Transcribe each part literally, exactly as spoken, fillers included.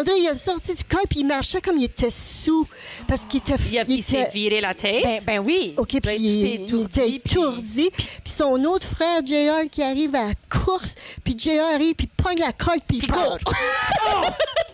André, il a sorti du corps, puis il marchait comme il était sous. Parce qu'il était... Il, a, il, il s'est était... viré la tête. Ben, ben oui. OK, puis il, il était étourdi. Puis son autre frère, J R, qui arrive à la course, puis J R arrive, puis pogne la corde, puis il part. Oh!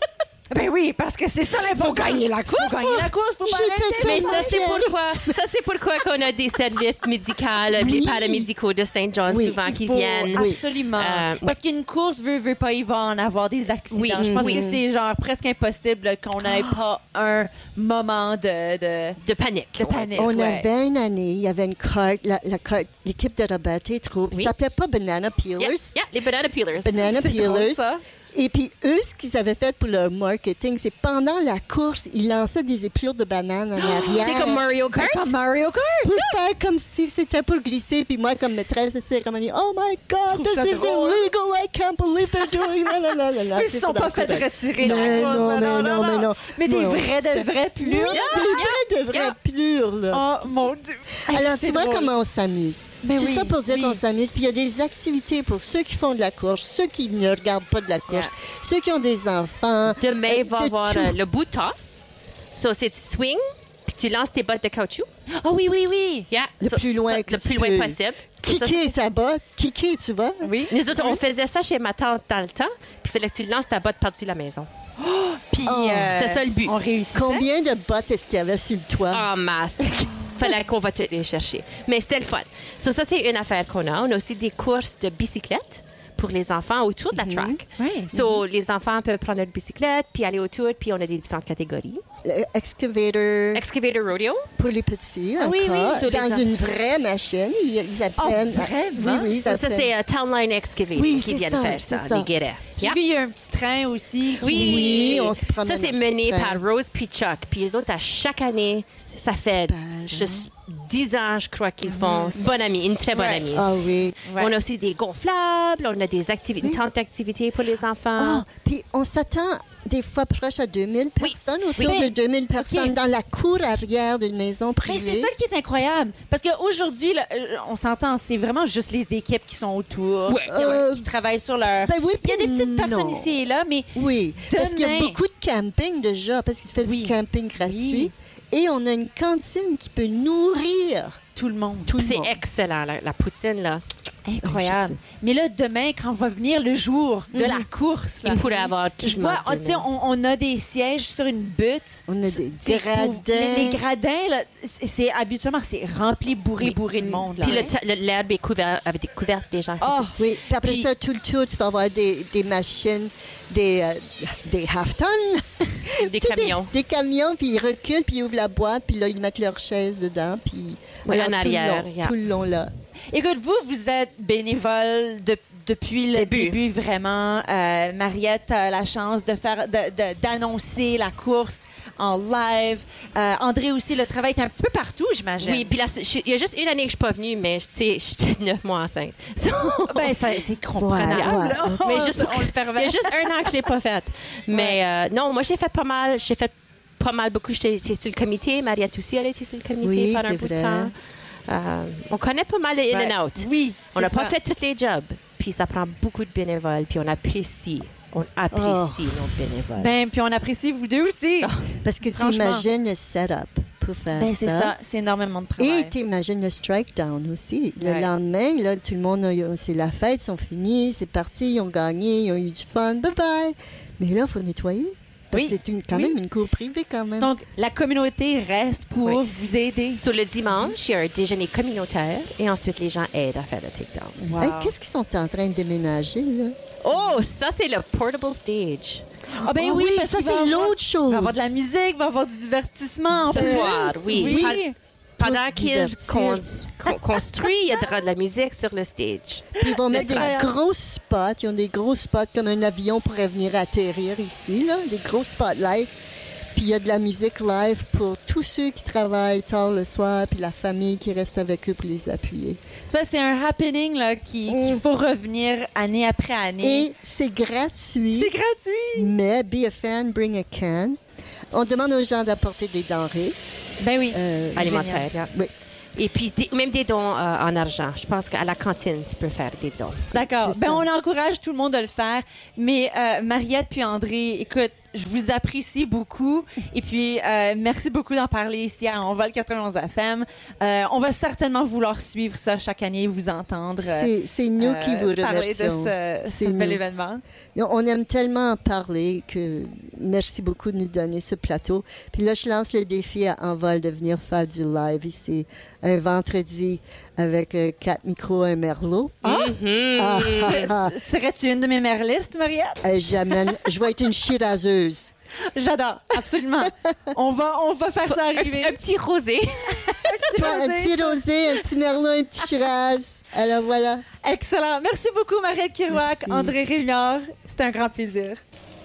Ben oui, parce que c'est ça l'important. Faut gagner la course. Faut gagner la course, faut pas arrêter. Mais ça, c'est pourquoi, ça, c'est pourquoi qu'on a des services médicaux, Oui. les paramédicaux de Saint-John, Oui, souvent, Il qui faut- viennent. Absolument. Euh, Parce qu'une course, veut, veut pas, il va en avoir des accidents. Oui, Je pense oui. que c'est genre presque impossible qu'on n'ait pas un moment de... de... De panique. De panique. On ouais. avait une année, il y avait une carte, la, la carte, l'équipe de Roberta Troupe, Oui. ça s'appelait pas Banana Peelers. Yeah, yeah, les banana peelers. Banana C'est drôle, Peelers. ça. Et puis, eux, ce qu'ils avaient fait pour leur marketing, c'est pendant la course, ils lançaient des épluches de bananes en arrière. C'est comme Mario Kart. Comme Mario Kart. Pour faire comme si c'était pour glisser. Puis moi, comme maîtresse de cérémonie, oh my God, trouve this ça is drôle. illegal. I can't believe they're doing that. La, la, la, la. Ils se sont pas fait retirer. Mais la non, course, mais non, mais non. Mais des Ouais, on vrais sait. de vrais Oui, plus. des vrais de vrais plures, là. Oh mon Dieu. Alors, c'est tu vois drôle. comment on s'amuse. Ben Tout oui, ça pour dire oui. qu'on s'amuse. Puis il y a des activités pour ceux qui font de la course, ceux qui ne regardent pas de la course, ceux qui ont des enfants. Demain, il va de avoir tout. euh, le bout toss. So, c'est tu swing, puis tu lances tes bottes de caoutchouc. Oh oui, oui, oui. Yeah. Le So, plus loin so, que Le tu plus loin peux. possible. So, ça, Kiki est ta botte. Kiki, tu vois? Oui. Nous autres, on faisait ça chez ma tante dans le temps, puis il fallait que tu lances ta botte par-dessus la maison. Puis, Oh. euh, C'est ça le but. On réussissait. Combien de bottes est-ce qu'il y avait sur le toit? En masse. Fallait qu'on va te les chercher. Mais c'était le fun. So, ça, c'est une affaire qu'on a. On a aussi des courses de bicyclette pour les enfants autour de la track. Oui. So, les enfants peuvent prendre leur bicyclette, puis aller autour, puis on a des différentes catégories. Le excavator Excavator rodeo. pour les petits, Ah oui, encore, oui, sur les dans en- une vraie machine. Ils, ils apprennent. Oh, vraiment? Oui, oui, ils Ça, ça, apprennent. c'est euh, Town Line Excavator Oui, qui c'est viennent ça, faire ça, c'est ça. les guérais. J'ai Yeah. vu, il y a un petit train aussi. Oui, Oui, on se promène Ça, c'est en mené petit par train. Rose puis Chuck. Puis les autres, à chaque année, ça fait super, juste dix ans, je crois, qu'ils font. Bonne amie, une très bonne Ouais. amie. Ah oui. Ouais. On a aussi des gonflables, on a des activités, une tente d'activités pour les enfants. Ah, puis on s'attend des fois proche à deux mille Oui. personnes, autour Oui. de deux mille personnes OK. dans la cour arrière d'une maison Mais privée. c'est ça qui est incroyable. Parce qu'aujourd'hui, là, euh, on s'entend, c'est vraiment juste les équipes qui sont autour, Ouais. qui, Euh, qui travaillent sur leur... Ben oui, il y a des petites non. personnes ici et là, mais Oui, parce qu'il y a Demain. beaucoup de camping déjà, parce qu'il fait Oui. du camping gratuit. Oui. Et on a une cantine qui peut nourrir tout le monde. tout le C'est monde. excellent, la, la poutine, là. Incroyable. Je sais. Mais là, demain, quand va venir le jour de la course, là, Il pourrait avoir je quasiment vois, oh, deux tu sais, on, on a des sièges sur une butte. On a des C'est gradins. pour- Les, les gradins, là, c'est c'est- habituellement, c'est rempli, bourré, Oui. bourré de monde. Là. Puis le ta- le- l'herbe est couverte avec des couvertes des gens. Oh, Oui, puis après Puis- ça, tout le tour, tu vas avoir des, des machines, des, euh, des half-tons. Des Tout camions. Des, des camions, puis ils reculent, puis ils ouvrent la boîte, puis là, ils mettent leur chaise dedans, puis... Oui, Alors, en tout le arrière, long, yeah. Tout le long, là. Écoute, vous, vous êtes bénévole de- depuis le Début. début, vraiment. Euh, Mariette a la chance de faire, de- de- d'annoncer la course en live. Euh, André aussi, le travail est un petit peu partout, j'imagine. Oui, puis là, je suis- il y a juste une année que je suis pas venue, mais tu sais, j'étais neuf mois enceinte. So- Ben, ça- c'est comprenable. Ouais, ouais. là. mais juste, on le il y permet. a juste un an que je l'ai pas faite. Mais euh, non, moi, j'ai fait pas mal. J'ai fait pas mal, beaucoup. J'étais j'étais sur le comité. Mariette aussi, elle était sur le comité Oui, pendant un c'est bout de vrai. temps. Euh, on connaît pas mal les in Ouais. and out. Oui, On n'a c'est pas ça. fait tous les jobs. Puis ça prend beaucoup de bénévoles. Puis on apprécie. On apprécie nos bénévoles. Ben, puis on apprécie vous deux aussi. Parce que tu Franchement. imagines le setup pour faire Ben, c'est ça. C'est énormément de travail. Et tu imagines le strike down aussi. Le Ouais. lendemain, là, tout le monde, a- c'est la fête, ils sont finis, c'est parti, ils ont gagné, ils ont eu du fun, bye bye. Mais là, il faut nettoyer. Parce Oui. que c'est une, quand Oui. même une cour privée quand même. Donc, la communauté reste pour Oui. vous aider. Sur le dimanche, il y a un déjeuner communautaire et ensuite les gens aident à faire le takedown. Wow. Hey, qu'est-ce qu'ils sont en train de déménager, là? Oh, ça, c'est le portable stage. Ah ben Ah oui, oui, parce ça, qu'il va c'est y avoir- l'autre chose. Il va y avoir de la musique, il va y avoir du divertissement. en Ce plus. soir, oui. oui. Pas- Pendant Pour qu'ils divertir. con- con- construisent, il y a de la musique sur le stage. Puis ils vont mettre slide. des gros spots. Ils ont des gros spots comme un avion pourrait venir atterrir ici, là. Des gros spotlights. Puis il y a de la musique live pour tous ceux qui travaillent tard le soir, puis la famille qui reste avec eux pour les appuyer. Tu vois, c'est un happening là, qui- qu'il Mm. faut revenir année après année. Et c'est gratuit. C'est gratuit. Mais be a fan, bring a can. On demande aux gens d'apporter des denrées. Ben oui. Euh, Alimentaire. yeah. Oui. Et puis, des- même des dons euh, en argent. Je pense qu'à la cantine, tu peux faire des dons. D'accord. C'est Ben, ça. on encourage tout le monde de le faire. Mais euh, Mariette puis André, écoute, je vous apprécie beaucoup. Et puis, euh, merci beaucoup d'en parler ici à Envol quatre-vingt-onze F M. Euh, on va certainement vouloir suivre ça chaque année, vous entendre. euh, C'est c'est nous euh, qui vous parler de remercions. ce, C'est ce bel nous. événement. On aime tellement en parler que merci beaucoup de nous donner ce plateau. Puis là, je lance le défi à Envol de venir faire du live ici un vendredi avec euh, quatre micros, un merlot. Ah! Mhm. Ah, ah, ah. Serais-tu une de mes merlistes, Mariette? Euh, j'amène- je vais être une chiraseuse. J'adore, absolument. on, va, on va faire ça Un, arriver. un petit rosé. Toi, un rosé. petit rosé, un petit merlot, un petit shiraz. Alors voilà. Excellent. Merci beaucoup, Mariette Kirouac, Merci. André Réuniard. C'était un grand plaisir.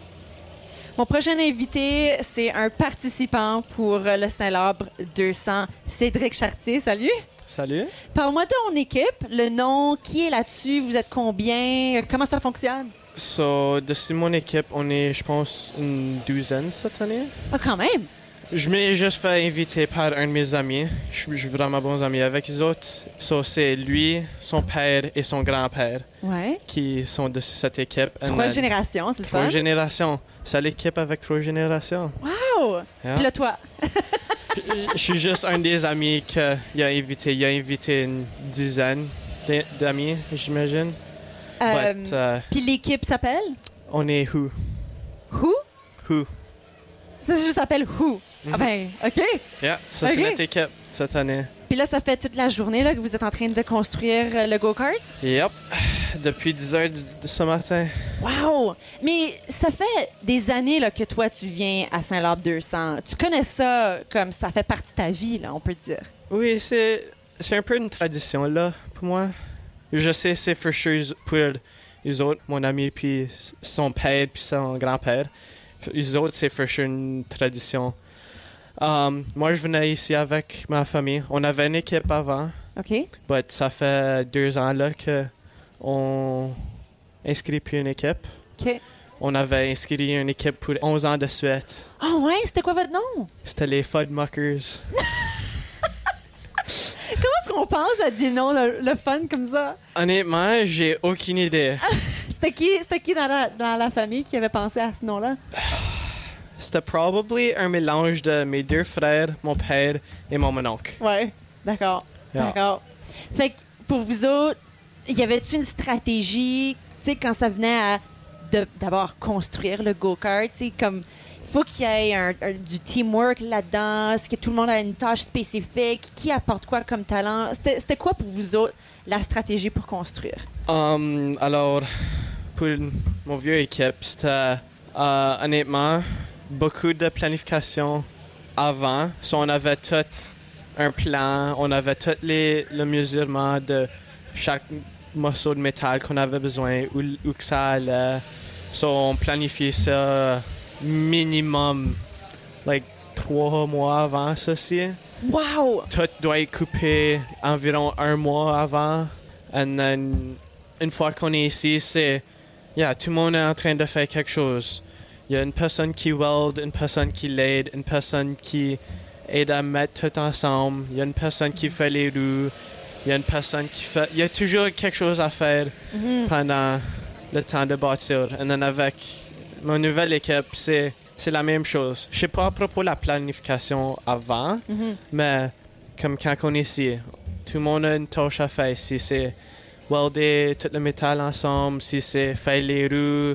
Mon prochain invité, c'est un participant pour le Saint-Labre deux cents, Cédric Chartier. Salut. Salut. Parle-moi de ton équipe, le nom, qui est là-dessus, vous êtes combien, comment ça fonctionne? So, de mon équipe, on est, je pense, une douzaine cette année. Ah, quand même. Je m'ai juste fait inviter par un de mes amis. Je suis je suis vraiment bons amis avec les autres. So, c'est lui, son père et son grand-père Ouais. qui sont de cette équipe. And Trois then- générations, c'est le Trois fun. générations. C'est l'équipe avec trois générations. Wow! Yeah. Puis là, toi. Je suis juste un des amis qu'il a invité. Il a invité une dizaine d- d'amis, j'imagine. Euh, But, uh, Puis l'équipe s'appelle? on est who? Who? Who? Ça, ça s'appelle Who. Ah ben, OK. Yeah, ça Ok. c'est notre équipe cette année. Puis là, ça fait toute la journée là, que vous êtes en train de construire euh, le go-kart? Yep. Depuis dix heures du- de ce matin. Wow! Mais ça fait des années là, que toi, tu viens à Saint-Labre deux cents. Tu connais ça comme ça fait partie de ta vie, là, on peut dire. Oui, c'est c'est un peu une tradition là pour moi. Je sais c'est for sure pour les autres, mon ami puis son père puis son grand-père. Les autres c'est for sure une tradition. Um, moi je venais ici avec ma famille. On avait une équipe avant, OK? mais ça fait deux ans là que on inscrit plus une équipe. OK. On avait inscrit une équipe pour onze ans de suite. Ah ouais? C'était quoi votre nom? C'était les Fudmuckers. Comment est-ce qu'on pense à des noms le, le fun comme ça? Honnêtement, j'ai aucune idée. C'était qui, c'était qui dans, la, dans la famille qui avait pensé à ce nom-là? C'était probablement un mélange de mes deux frères, mon père et mon mononcle. Ouais. D'accord. Yeah. D'accord. Fait que pour vous autres, y avait-tu une stratégie, tu sais, quand ça venait à de- d'abord construire le go-kart, tu sais, comme faut qu'il y ait un- un- du teamwork là-dedans, est-ce que tout le monde a une tâche spécifique, qui apporte quoi comme talent? C'était c'était quoi pour vous autres la stratégie pour construire? Um, alors, pour mon vieux équipe, c'était euh, honnêtement beaucoup de planification avant. So, on avait tout un plan, on avait tout les, le mesurement de chaque morceau de métal qu'on avait besoin, où, où que ça allait. So, on planifiait ça minimum, like, trois mois avant ceci. Wow! Tout doit être coupé environ un mois avant. And then, une fois qu'on est ici, c'est... Yeah, tout le monde est en train de faire quelque chose. Il y a une personne qui weld, une personne qui l'aide, une personne qui aide à mettre tout ensemble. Il y a une personne qui fait les roues. Il y a une personne qui fait... Il y a toujours quelque chose à faire Mhm. pendant le temps de bâtir. Et then avec mon nouvelle équipe, c'est, c'est la même chose. Je sais pas à propos de la planification avant, Mhm. mais comme quand on est ici, tout le monde a une tâche à faire. Si c'est welder tout le métal ensemble, si c'est faire les roues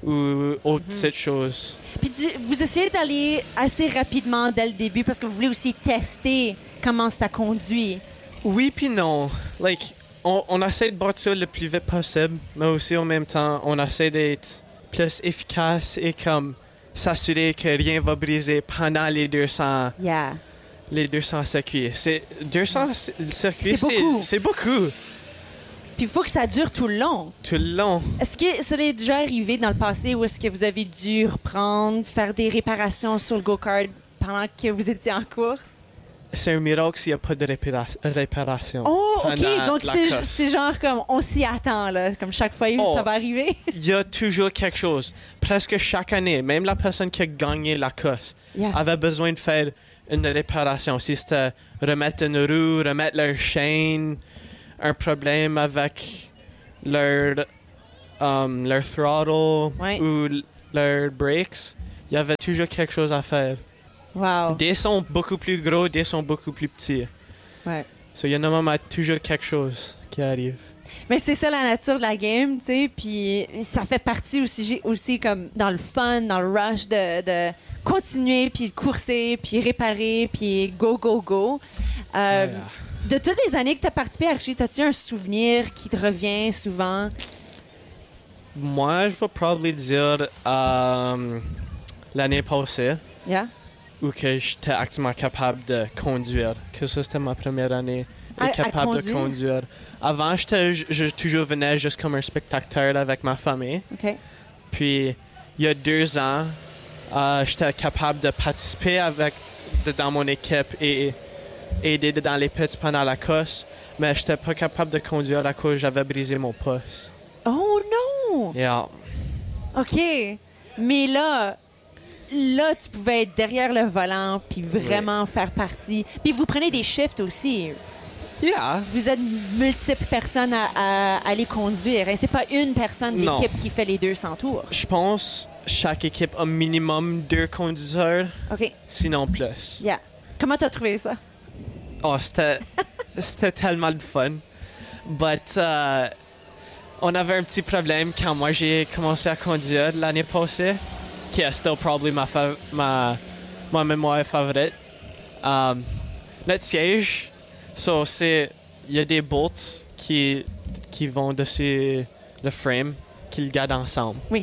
ou autre petites choses. Puis du- vous essayez d'aller assez rapidement dès le début parce que vous voulez aussi tester comment ça conduit. Oui puis non. Like, on, on essaie de bâtir le plus vite possible, mais aussi en même temps, on essaie d'être plus efficace et comme s'assurer que rien va briser pendant les deux cents, Yeah. les deux cents circuits. C'est deux cents c- circuits, C'est beaucoup. c'est beaucoup Puis il faut que ça dure tout le long. tout le long. Est-ce que ça est déjà arrivé dans le passé où est-ce que vous avez dû reprendre, faire des réparations sur le go-kart pendant que vous étiez en course? c'est un miracle s'il n'y a pas de répara- réparation. Oh, OK. pendant Donc, la c'est, course. c'est genre comme on s'y attend, là. Comme chaque fois, Oh. ça va arriver. Il y a toujours quelque chose. Presque chaque année, même la personne qui a gagné la course Yeah. avait besoin de faire une réparation. Si c'était remettre une roue, remettre leur chaîne, un problème avec leur, um, leur throttle Ouais. ou l- leurs brakes, il y avait toujours quelque chose à faire. Wow. Des sont beaucoup plus gros, des sont beaucoup plus petits. Ouais. So, il y a normalement toujours quelque chose qui arrive. Mais c'est ça la nature de la game, tu sais. Puis ça fait partie aussi, aussi comme dans le fun, dans le rush de, de continuer, puis de courser, puis réparer, puis go, go, go. Euh, Yeah. De toutes les années que tu as participé à Archie, as-tu un souvenir qui te revient souvent? Moi, je vais probablement dire um, l'année passée. Yeah? Ou que j'étais activement capable de conduire. Que ça, c'était ma première année À- à et capable de conduire? conduire. Avant, j'étais, je, je toujours venais juste comme un spectateur avec ma famille. OK. Puis, il y a deux ans, euh, j'étais capable de participer avec, de- dans mon équipe et aider dans les pits pendant la course. Mais j'étais pas capable de conduire à cause que j'avais brisé mon pouce. Oh non! Yeah. OK. Mais là, là, tu pouvais être derrière le volant puis vraiment faire partie. Puis vous prenez des shifts aussi. Yeah. Vous êtes multiples personnes à, à, à les conduire. Hein? C'est pas une personne Non. d'équipe qui fait les deux cents tours. Je pense que chaque équipe a minimum deux conducteurs, OK. sinon plus. Yeah. Comment t'as trouvé ça? Oh, c'était, c'était tellement de fun. But, euh, on avait un petit problème quand moi j'ai commencé à conduire l'année passée, qui est still probably ma, fa- ma, ma mémoire favorite. Um, notre siège, so c'est, il y a des bolts qui, qui vont dessus le frame, qui le gardent ensemble. Oui.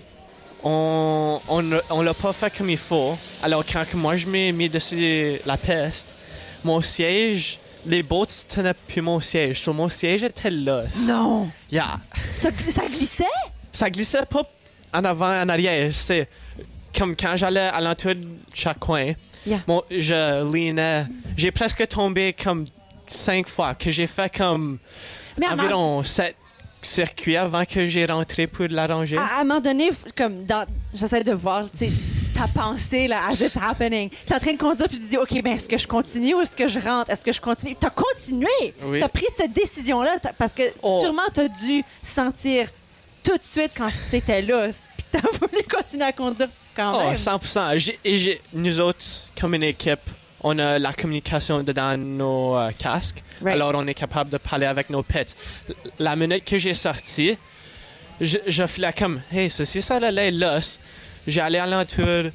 On, on, on l'a pas fait comme il faut. Alors, quand que moi je m'ai mis dessus la piste, mon siège, les bolts tenaient plus mon siège. So, mon siège était là. Non! Yeah. Ça, ça glissait? Ça glissait pas en avant, en arrière. C'est comme quand j'allais à l'entour de chaque coin. Yeah. Mon, je leanais. J'ai presque tombé comme cinq fois. Que j'ai fait comme Mais à, un moment- environ sept circuits avant que j'ai rentré pour l'arranger. à, à un moment donné, f- comme dans, j'essaie de voir, tu sais, ta pensée, là, as it's happening. T'es en train de conduire, puis tu te dis, OK, ben, est-ce que je continue ou est-ce que je rentre? Est-ce que je continue? T'as continué! Oui. T'as pris cette décision-là t'as- parce que Oh. sûrement t'as dû sentir tout de suite quand c'était là, puis t'as voulu continuer à conduire quand Oh, même. cent pour cent. J'ai- et j'ai- nous autres, comme une équipe, on a la communication dedans nos euh, casques. Right. Alors, on est capable de parler avec nos pets. L- La minute que j'ai sorti, je, je filais comme, hey, ceci, ça allait là. J'ai allé à l'entour,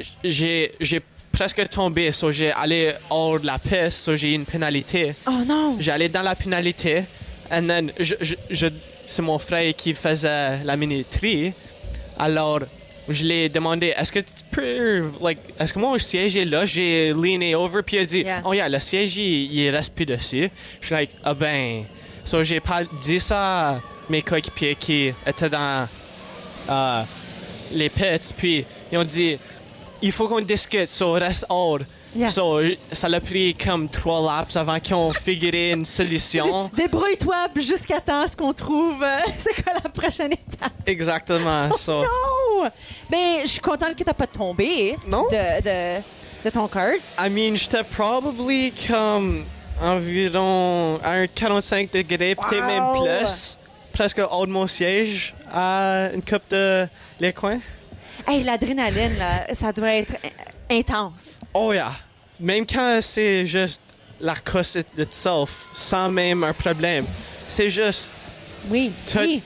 j'ai, j'ai presque tombé, so j'ai allé hors de la piste, so j'ai eu une pénalité. Oh non! J'ai allé dans la pénalité, and then, je, je, je- c'est mon frère qui faisait la minuterie. Alors, je l'ai demandé, est-ce que tu peux, like, est-ce que mon siège est là? J'ai leané over, puis il a dit, Yeah. oh yeah, le siège, il, il reste plus dessus. Je suis like, ah ben. So, j'ai pas dit ça à mes coéquipiers qui étaient dans euh, les pits, puis ils ont dit, il faut qu'on discute, so reste hors. Yeah. So, ça l'a pris comme trois laps avant qu'ils ont figuré une solution. Débrouille-toi jusqu'à temps ce qu'on trouve. euh, c'est quoi la prochaine étape? Exactement. So, Non! Ben, je suis contente que t'as pas tombé Non? de, de, de ton kart. I mean, j'étais probably comme environ à un quarante-cinq degrés, peut-être même Wow! plus. Presque hors de mon siège à une coupe de les coins. Hey, l'adrénaline, là, ça doit être in- intense. Oh yeah. Même quand c'est juste la course it- itself, sans même un problème. C'est juste, Oui, T'as- oui.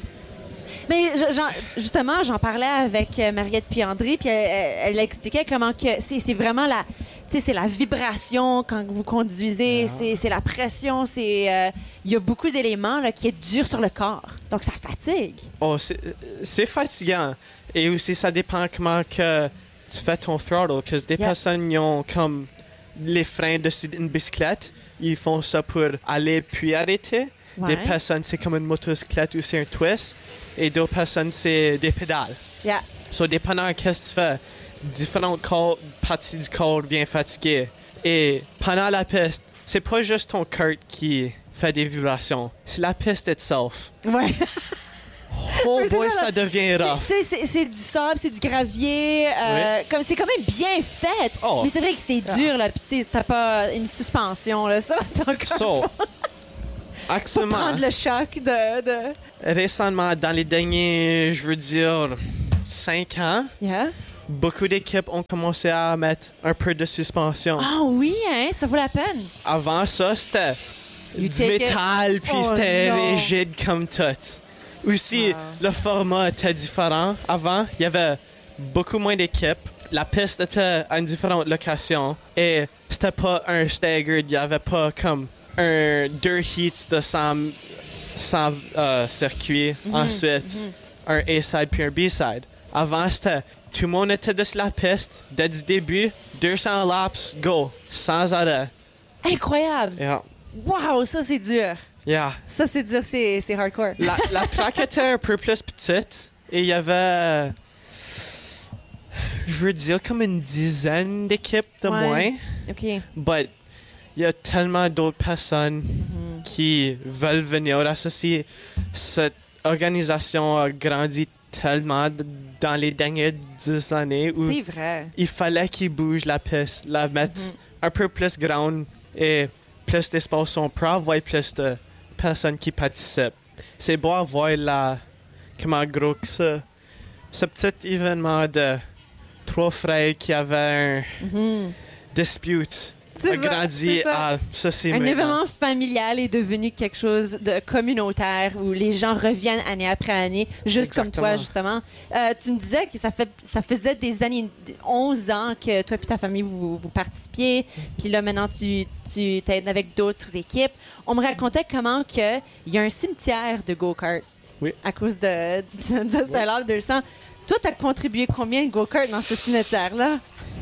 Mais je- j'en- justement, j'en parlais avec euh, Mariette Piandry, puis elle, elle- elle expliquait comment que c'est c'est vraiment la, tu sais, c'est la vibration quand vous conduisez, c'est c'est la pression, c'est euh, il y a beaucoup d'éléments là, qui est dur sur le corps, donc ça fatigue. oh, c'est c'est fatigant. Et aussi, ça dépend comment que tu fais ton throttle. Parce que des Yeah. personnes, ils ont comme les freins dessus d'une bicyclette. Ils font ça pour aller puis arrêter. Ouais. Des personnes, c'est comme une motocyclette ou c'est un twist. Et d'autres personnes, c'est des pédales. Yeah. So, dépendant de qu'est-ce que tu fais, différentes corps, parties du corps viennent fatiguer. Et pendant la piste, c'est pas juste ton kart qui fait des vibrations, c'est la piste itself. Ouais. Oh Mais c'est boy, ça, ça, là. devient C'est- rough. c'est- C'est c'est du sable, c'est du gravier. euh, comme C'est quand même bien fait. Oh. Mais c'est vrai que c'est dur, là. Puis, tu sais, t'as pas une suspension, là. Ça, t'as encore So, pas actuellement, prendre le choc de. de... récemment, dans les derniers, je veux dire, cinq ans, Yeah. beaucoup d'équipes ont commencé à mettre un peu de suspension. Ah oui, hein, ça vaut la peine. Avant ça, c'était You du take it. métal, puis Oh, c'était non. rigide comme tout. Aussi, Wow. le format était différent. Avant, il y avait beaucoup moins d'équipes. La piste était à une différente location. Et c'était pas un staggered. Il y avait pas comme un deux heats de cent, cent euh, circuits. Ensuite, un A-side puis un B-side. Avant, c'était tout le monde était de la piste. Dès le début, deux cents laps, go, sans arrêt. Incroyable. Yeah. Wow, ça, c'est dur. Yeah. Ça, c'est dur, c'est c'est hardcore. La, la track était un peu plus petite et il y avait, je veux dire, comme une dizaine d'équipes de Ouais. moins. OK. But il y a tellement d'autres personnes qui veulent venir associer. Cette organisation a grandi tellement d- dans les dernières dix années où C'est vrai. il fallait qu'ils bougent la piste, la mettre un peu plus grande et plus d'espace. On peut avoir plus de personnes qui participent. C'est beau à voir la, comment gros que ça. Ce petit événement de trois frères qui avaient un dispute C'est a ça, grandi c'est ça. à ça, c'est Un maintenant. événement familial est devenu quelque chose de communautaire où les gens reviennent année après année, juste comme toi, justement. Euh, tu me disais que ça, fait, ça faisait des années, onze ans que toi et ta famille, vous, vous participiez. Puis là, maintenant, tu, tu t'aides avec d'autres équipes. On me racontait comment que il y a un cimetière de go-kart Oui. à cause de, de, de Saint-Laure deux cents. Toi, tu as contribué combien de go-kart dans ce cimetière-là?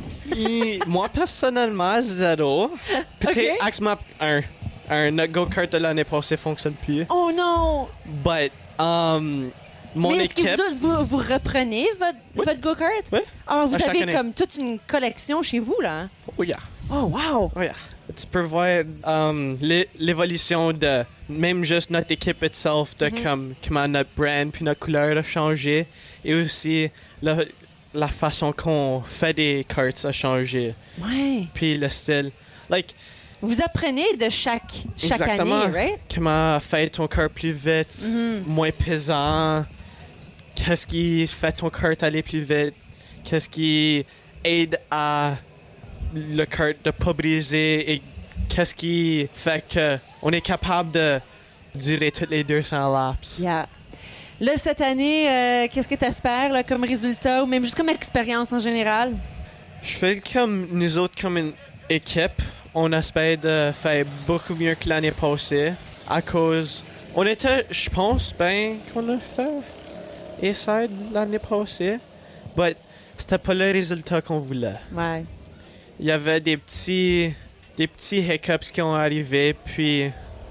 Et moi, personnellement, zéro. Peut-être Ok. Axe Map un. Un notre go-kart de l'année passée fonctionne plus. Oh non! But, um, mon Mais est-ce équipe... que vous, autres, vous, vous reprenez votre, Oui. votre go-kart? Oui. Alors, vous À chaque avez année. comme toute une collection chez vous, là? Oh yeah. Oh, wow! Oh yeah. Tu peux voir um, l'é- l'évolution de même juste notre équipe itself, de comme, comment notre brand puis notre couleur a changé. Et aussi, le- la façon qu'on fait des cartes a changé. Ouais. Puis le style. Like, Vous apprenez de chaque, chaque exactement. année, right? Comment faire ton cart plus vite, moins pesant. Qu'est-ce qui fait ton cart aller plus vite? Qu'est-ce qui aide à le cart de pas briser? Et qu'est-ce qui fait que on est capable de durer toutes les deux cents laps? Yeah. Là, cette année, euh, qu'est-ce que tu espères comme résultat ou même juste comme expérience en général? Je fais comme nous autres, comme une équipe, on espère de faire beaucoup mieux que l'année passée à cause... On était, je pense, ben qu'on a fait A-side l'année passée, but c'était pas le résultat qu'on voulait. Ouais. Il y avait des petits, des petits hiccups qui ont arrivé, puis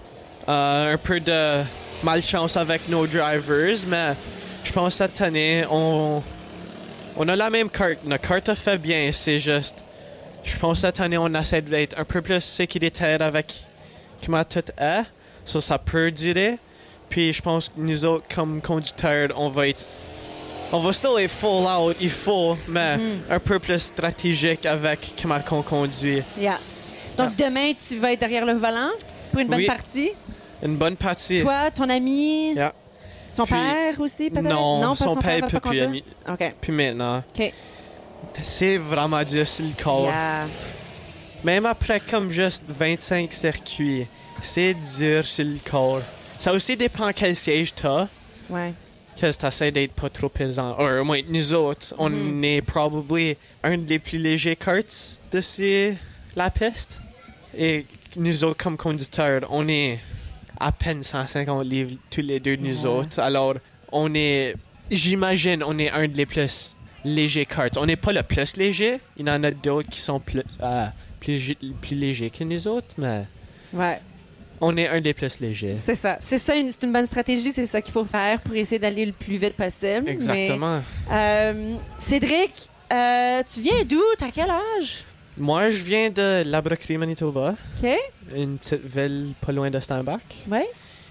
euh, un peu de malchance avec nos drivers, mais je pense que cette année, on, on a la même carte. Notre carte a fait bien, c'est juste... Je pense que cette année, on essaie d'être un peu plus sécuritaire avec comment tout est. So, ça peut durer. Puis je pense que nous autres, comme conducteurs, on va être... On va still être full out, il faut, mais un peu plus stratégique avec comment on conduit. Yeah. Donc, demain, tu vas être derrière le volant pour une bonne Oui. partie. Une bonne partie. Toi, ton ami, Yeah. son Puis- père aussi, peut-être? Non, pas son, père va peut pas plus. conduire? ami- OK. Puis maintenant, OK. c'est vraiment dur sur le corps. Yeah. Même après comme juste vingt-cinq circuits, c'est dur sur le corps. Ça aussi dépend quel siège t'as. Ouais. Que t'essaies d'être pas trop pesant. Ou au moins, nous autres, on Mm-hmm. est probablement un des plus légers karts de ces- la piste. Et nous autres, comme conducteurs, on est à peine cent cinquante livres tous les deux, nous Ouais. autres. Alors, on est, j'imagine, on est un des plus légers karts. On n'est pas le plus léger. Il y en a d'autres qui sont plus, euh, plus, ju- plus légers que nous autres, mais Ouais. on est un des plus légers. C'est ça. C'est ça, une, c'est une bonne stratégie. C'est ça qu'il faut faire pour essayer d'aller le plus vite possible. Exactement. Mais, euh, Cédric, euh, tu viens d'où? T'as quel âge? Moi, je viens de Labroquerie, Manitoba, OK? une petite ville pas loin de Steinbach. Oui.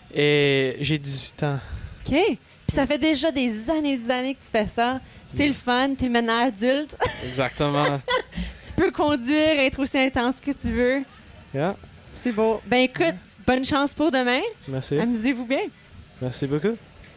Et j'ai dix-huit ans. OK. Puis ça fait déjà des années et des années que tu fais ça. C'est le fun, t'es maintenant adulte. Exactement. Tu peux conduire, être aussi intense que tu veux. Yeah. C'est beau. Ben écoute, bonne chance pour demain. Merci. Amusez-vous bien. Merci beaucoup.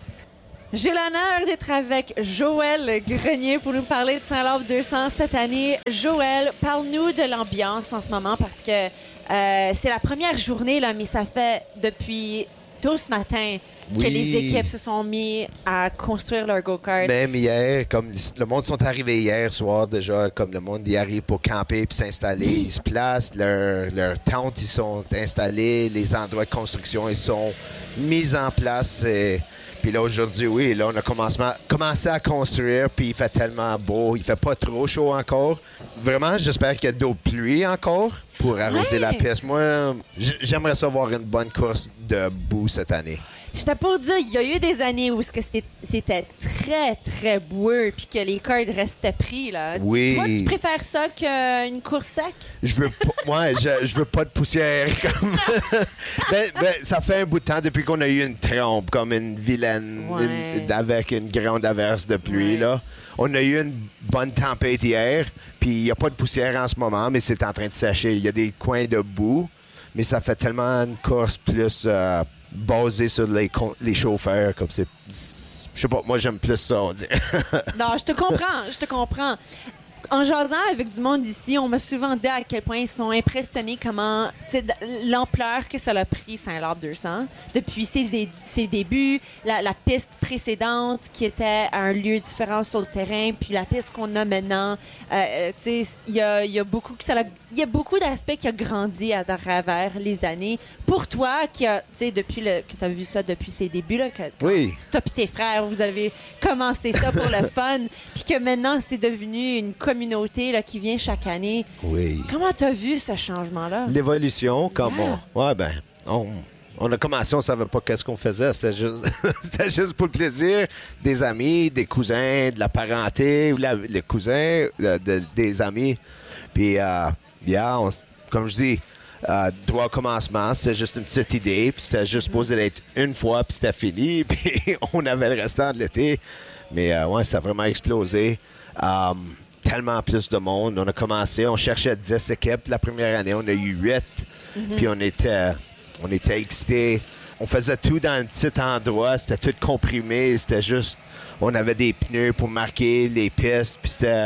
J'ai l'honneur d'être avec Joël Grenier pour nous parler de Saint-Laure deux cents cette année. Joël, parle-nous de l'ambiance en ce moment parce que euh, c'est la première journée, là, mais ça fait depuis tôt ce matin Oui. que les équipes se sont mis à construire leur go-kart. Même hier, comme le monde sont arrivés hier soir déjà, comme le monde y arrive pour camper puis s'installer, ils se placent, leurs leur tentes ils sont installés, les endroits de construction ils sont mis en place. Et, puis là aujourd'hui, oui, là on a commencé, commencé à construire, puis il fait tellement beau, il fait pas trop chaud encore. Vraiment, j'espère qu'il y a d'eau de pluie encore pour arroser Ouais. la piste. Moi, j- j'aimerais ça voir une bonne course de boue cette année. J'étais pour dire, il y a eu des années où c'était c'était très, très boueux puis que les cards restaient pris. Là. Tu- Oui. Toi, tu préfères ça qu'une course sec? Je veux pas, moi, je, je veux pas de poussière. Comme ben, ben, ça fait un bout de temps depuis qu'on a eu une trompe, comme une vilaine, Ouais. une- avec une grande averse de pluie. Ouais. Là. On a eu une bonne tempête hier, puis il n'y a pas de poussière en ce moment, mais c'est en train de sécher. Il y a des coins de boue, mais ça fait tellement une course plus euh, basée sur les, con- les chauffeurs, comme c'est. Je sais pas, moi j'aime plus ça, on dirait. Non, je te comprends, je te comprends. En jasant avec du monde ici, on m'a souvent dit à quel point ils sont impressionnés comment, tu sais, d- l'ampleur que ça a pris Saint-Laure deux cents depuis ses, é- ses débuts, la, la piste précédente qui était à un lieu différent sur le terrain, puis la piste qu'on a maintenant. Euh, euh, tu sais, il y a, il y a beaucoup que ça l'a- il y a beaucoup d'aspects qui ont grandi à travers les années. Pour toi, qui a, tu sais, depuis le, que tu as vu ça depuis ses débuts, là, que Oui. toi et tes frères, vous avez commencé ça pour le fun, puis que maintenant, c'est devenu une communauté là, qui vient chaque année. Oui. Comment tu as vu ce changement-là? L'évolution, comme Yeah. on. Ouais, ben, on, on a commencé, on savait pas qu'est-ce qu'on faisait. C'était juste, c'était juste pour le plaisir des amis, des cousins, de la parenté, ou la- les cousins, de- de- des amis. Puis, euh, yeah, on s- comme je dis, euh, droit au commencement, c'était juste une petite idée, puis c'était juste supposé d'être une fois, puis c'était fini, puis on avait le restant de l'été. Mais euh, ouais, ça a vraiment explosé. Euh, tellement plus de monde. On a commencé, on cherchait dix équipes la première année, on a eu huit, puis on était, on était excités. On faisait tout dans un petit endroit, c'était tout comprimé, c'était juste, on avait des pneus pour marquer les pistes, puis c'était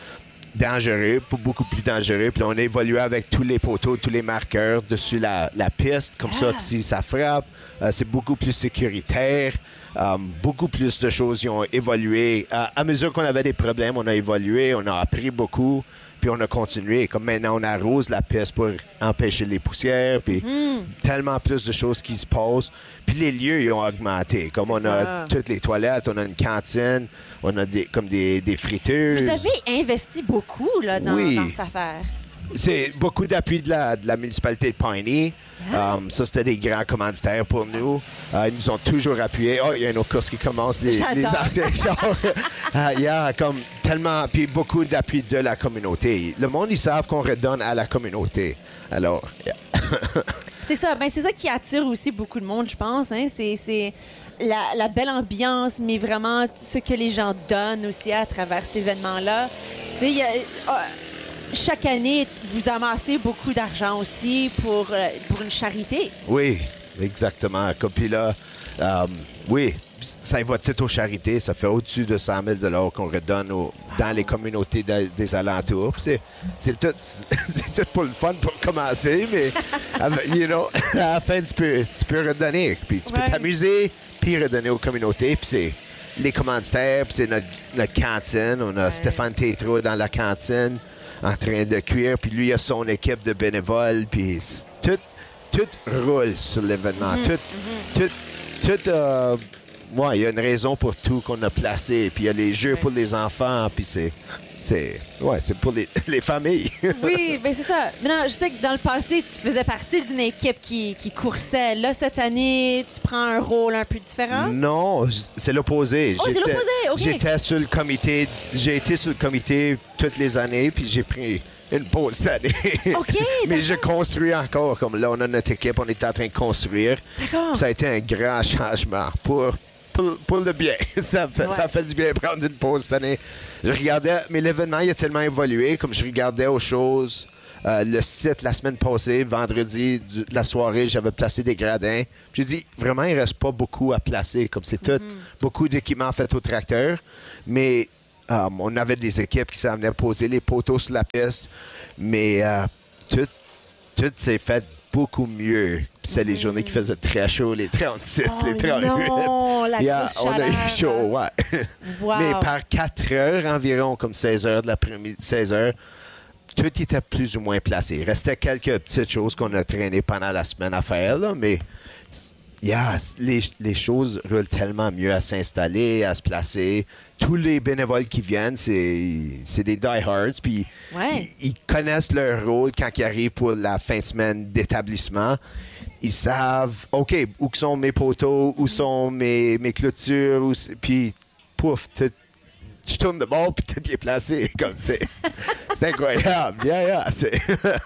dangereux, pas beaucoup plus dangereux. Puis on a évolué avec tous les poteaux, tous les marqueurs dessus la, la piste, comme ça que si ça frappe, euh, c'est beaucoup plus sécuritaire. Euh, beaucoup plus de choses qui ont évolué. Euh, à mesure qu'on avait des problèmes, on a évolué, on a appris beaucoup, puis on a continué. Comme maintenant, on arrose la piste pour empêcher les poussières, puis tellement plus de choses qui se passent. Puis les lieux, ils ont augmenté. Comme C'est on ça. a toutes les toilettes, on a une cantine, on a des, comme des, des friteuses. Vous avez investi beaucoup là, dans, Oui. dans cette affaire. C'est beaucoup d'appui de la, de la municipalité de Piney. Um, ça, c'était des grands commanditaires pour nous. Euh, ils nous ont toujours appuyés. Oh, il y a une autre course qui commence, les, J'adore. les anciens chars. Euh, Il y a comme tellement, puis beaucoup d'appui de la communauté. Le monde, ils savent qu'on redonne à la communauté. Alors, yeah. C'est ça. Ben, c'est ça qui attire aussi beaucoup de monde, je pense. Hein. C'est, c'est la, la belle ambiance, mais vraiment ce que les gens donnent aussi à travers cet événement-là. Tu sais, il y a- ah, chaque année, tu- vous amassez beaucoup d'argent aussi pour, euh, pour une charité. Oui, exactement. Comme puis là, euh, oui, ça y va tout aux charités. Ça fait au-dessus de cent mille dollars qu'on redonne aux- dans les communautés de- des alentours. Puis C'est, c'est, tout, c'est tout pour le fun pour commencer, mais avec- you know, à la fin, tu peux, tu peux redonner. Puis tu Ouais. peux t'amuser, puis redonner aux communautés. Puis c'est les commanditaires, puis c'est notre, notre cantine. On a Ouais. Stéphane Tétrault dans la cantine en train de cuire. Puis lui, il a son équipe de bénévoles. Puis c'est- tout, tout roule sur l'événement. Tout, tout, tout, euh, ouais, il y a une raison pour tout qu'on a placé. Puis il y a les jeux pour les enfants. Puis c'est, c'est, ouais, c'est pour les, les familles. Oui, bien c'est ça. Maintenant, je sais que dans le passé, tu faisais partie d'une équipe qui, qui coursait. Là, cette année, tu prends un rôle un peu différent? Non, j- c'est l'opposé. Oh, c'est J'étais- l'opposé, OK. J'étais sur le comité, j'ai été sur le comité toutes les années, puis j'ai pris une pause cette année. OK, Mais je d'accord. construis encore. Comme là, on a notre équipe, on est en train de construire. D'accord. Ça a été un grand changement pour, pour, pour le bien. Ça fait, Ouais. ça fait du bien prendre une pause cette année. Je regardais, mais l'événement, il a tellement évolué, comme je regardais aux choses. Euh, le site, la semaine passée, vendredi, du- de la soirée, j'avais placé des gradins. J'ai dit, vraiment, il reste pas beaucoup à placer. Comme c'est tout, beaucoup d'équipements faits au tracteur. Mais euh, on avait des équipes qui s'en venaient poser les poteaux sur la piste. Mais euh, tout, tout s'est fait beaucoup mieux. Puis c'est les journées qui faisaient très chaud, les trente-six, Oh les trente-huit. non, la grosse on a eu chaleur. chaud, ouais. Wow. Mais par quatre heures environ, comme seize heures de l'après-midi, seize heures, tout était plus ou moins placé. Il restait quelques petites choses qu'on a traînées pendant la semaine à faire, là, mais yeah, les, les choses roulent tellement mieux à s'installer, à se placer. Tous les bénévoles qui viennent, c'est, c'est des diehards, puis Ouais. ils, ils connaissent leur rôle quand ils arrivent pour la fin de semaine d'établissement. Ils savent, OK, où sont mes poteaux, où sont mes, mes clôtures, où c'est- puis pouf, tout, je tourne de bord, puis tout est placé, comme c'est. C'est incroyable. Yeah, yeah, c'est...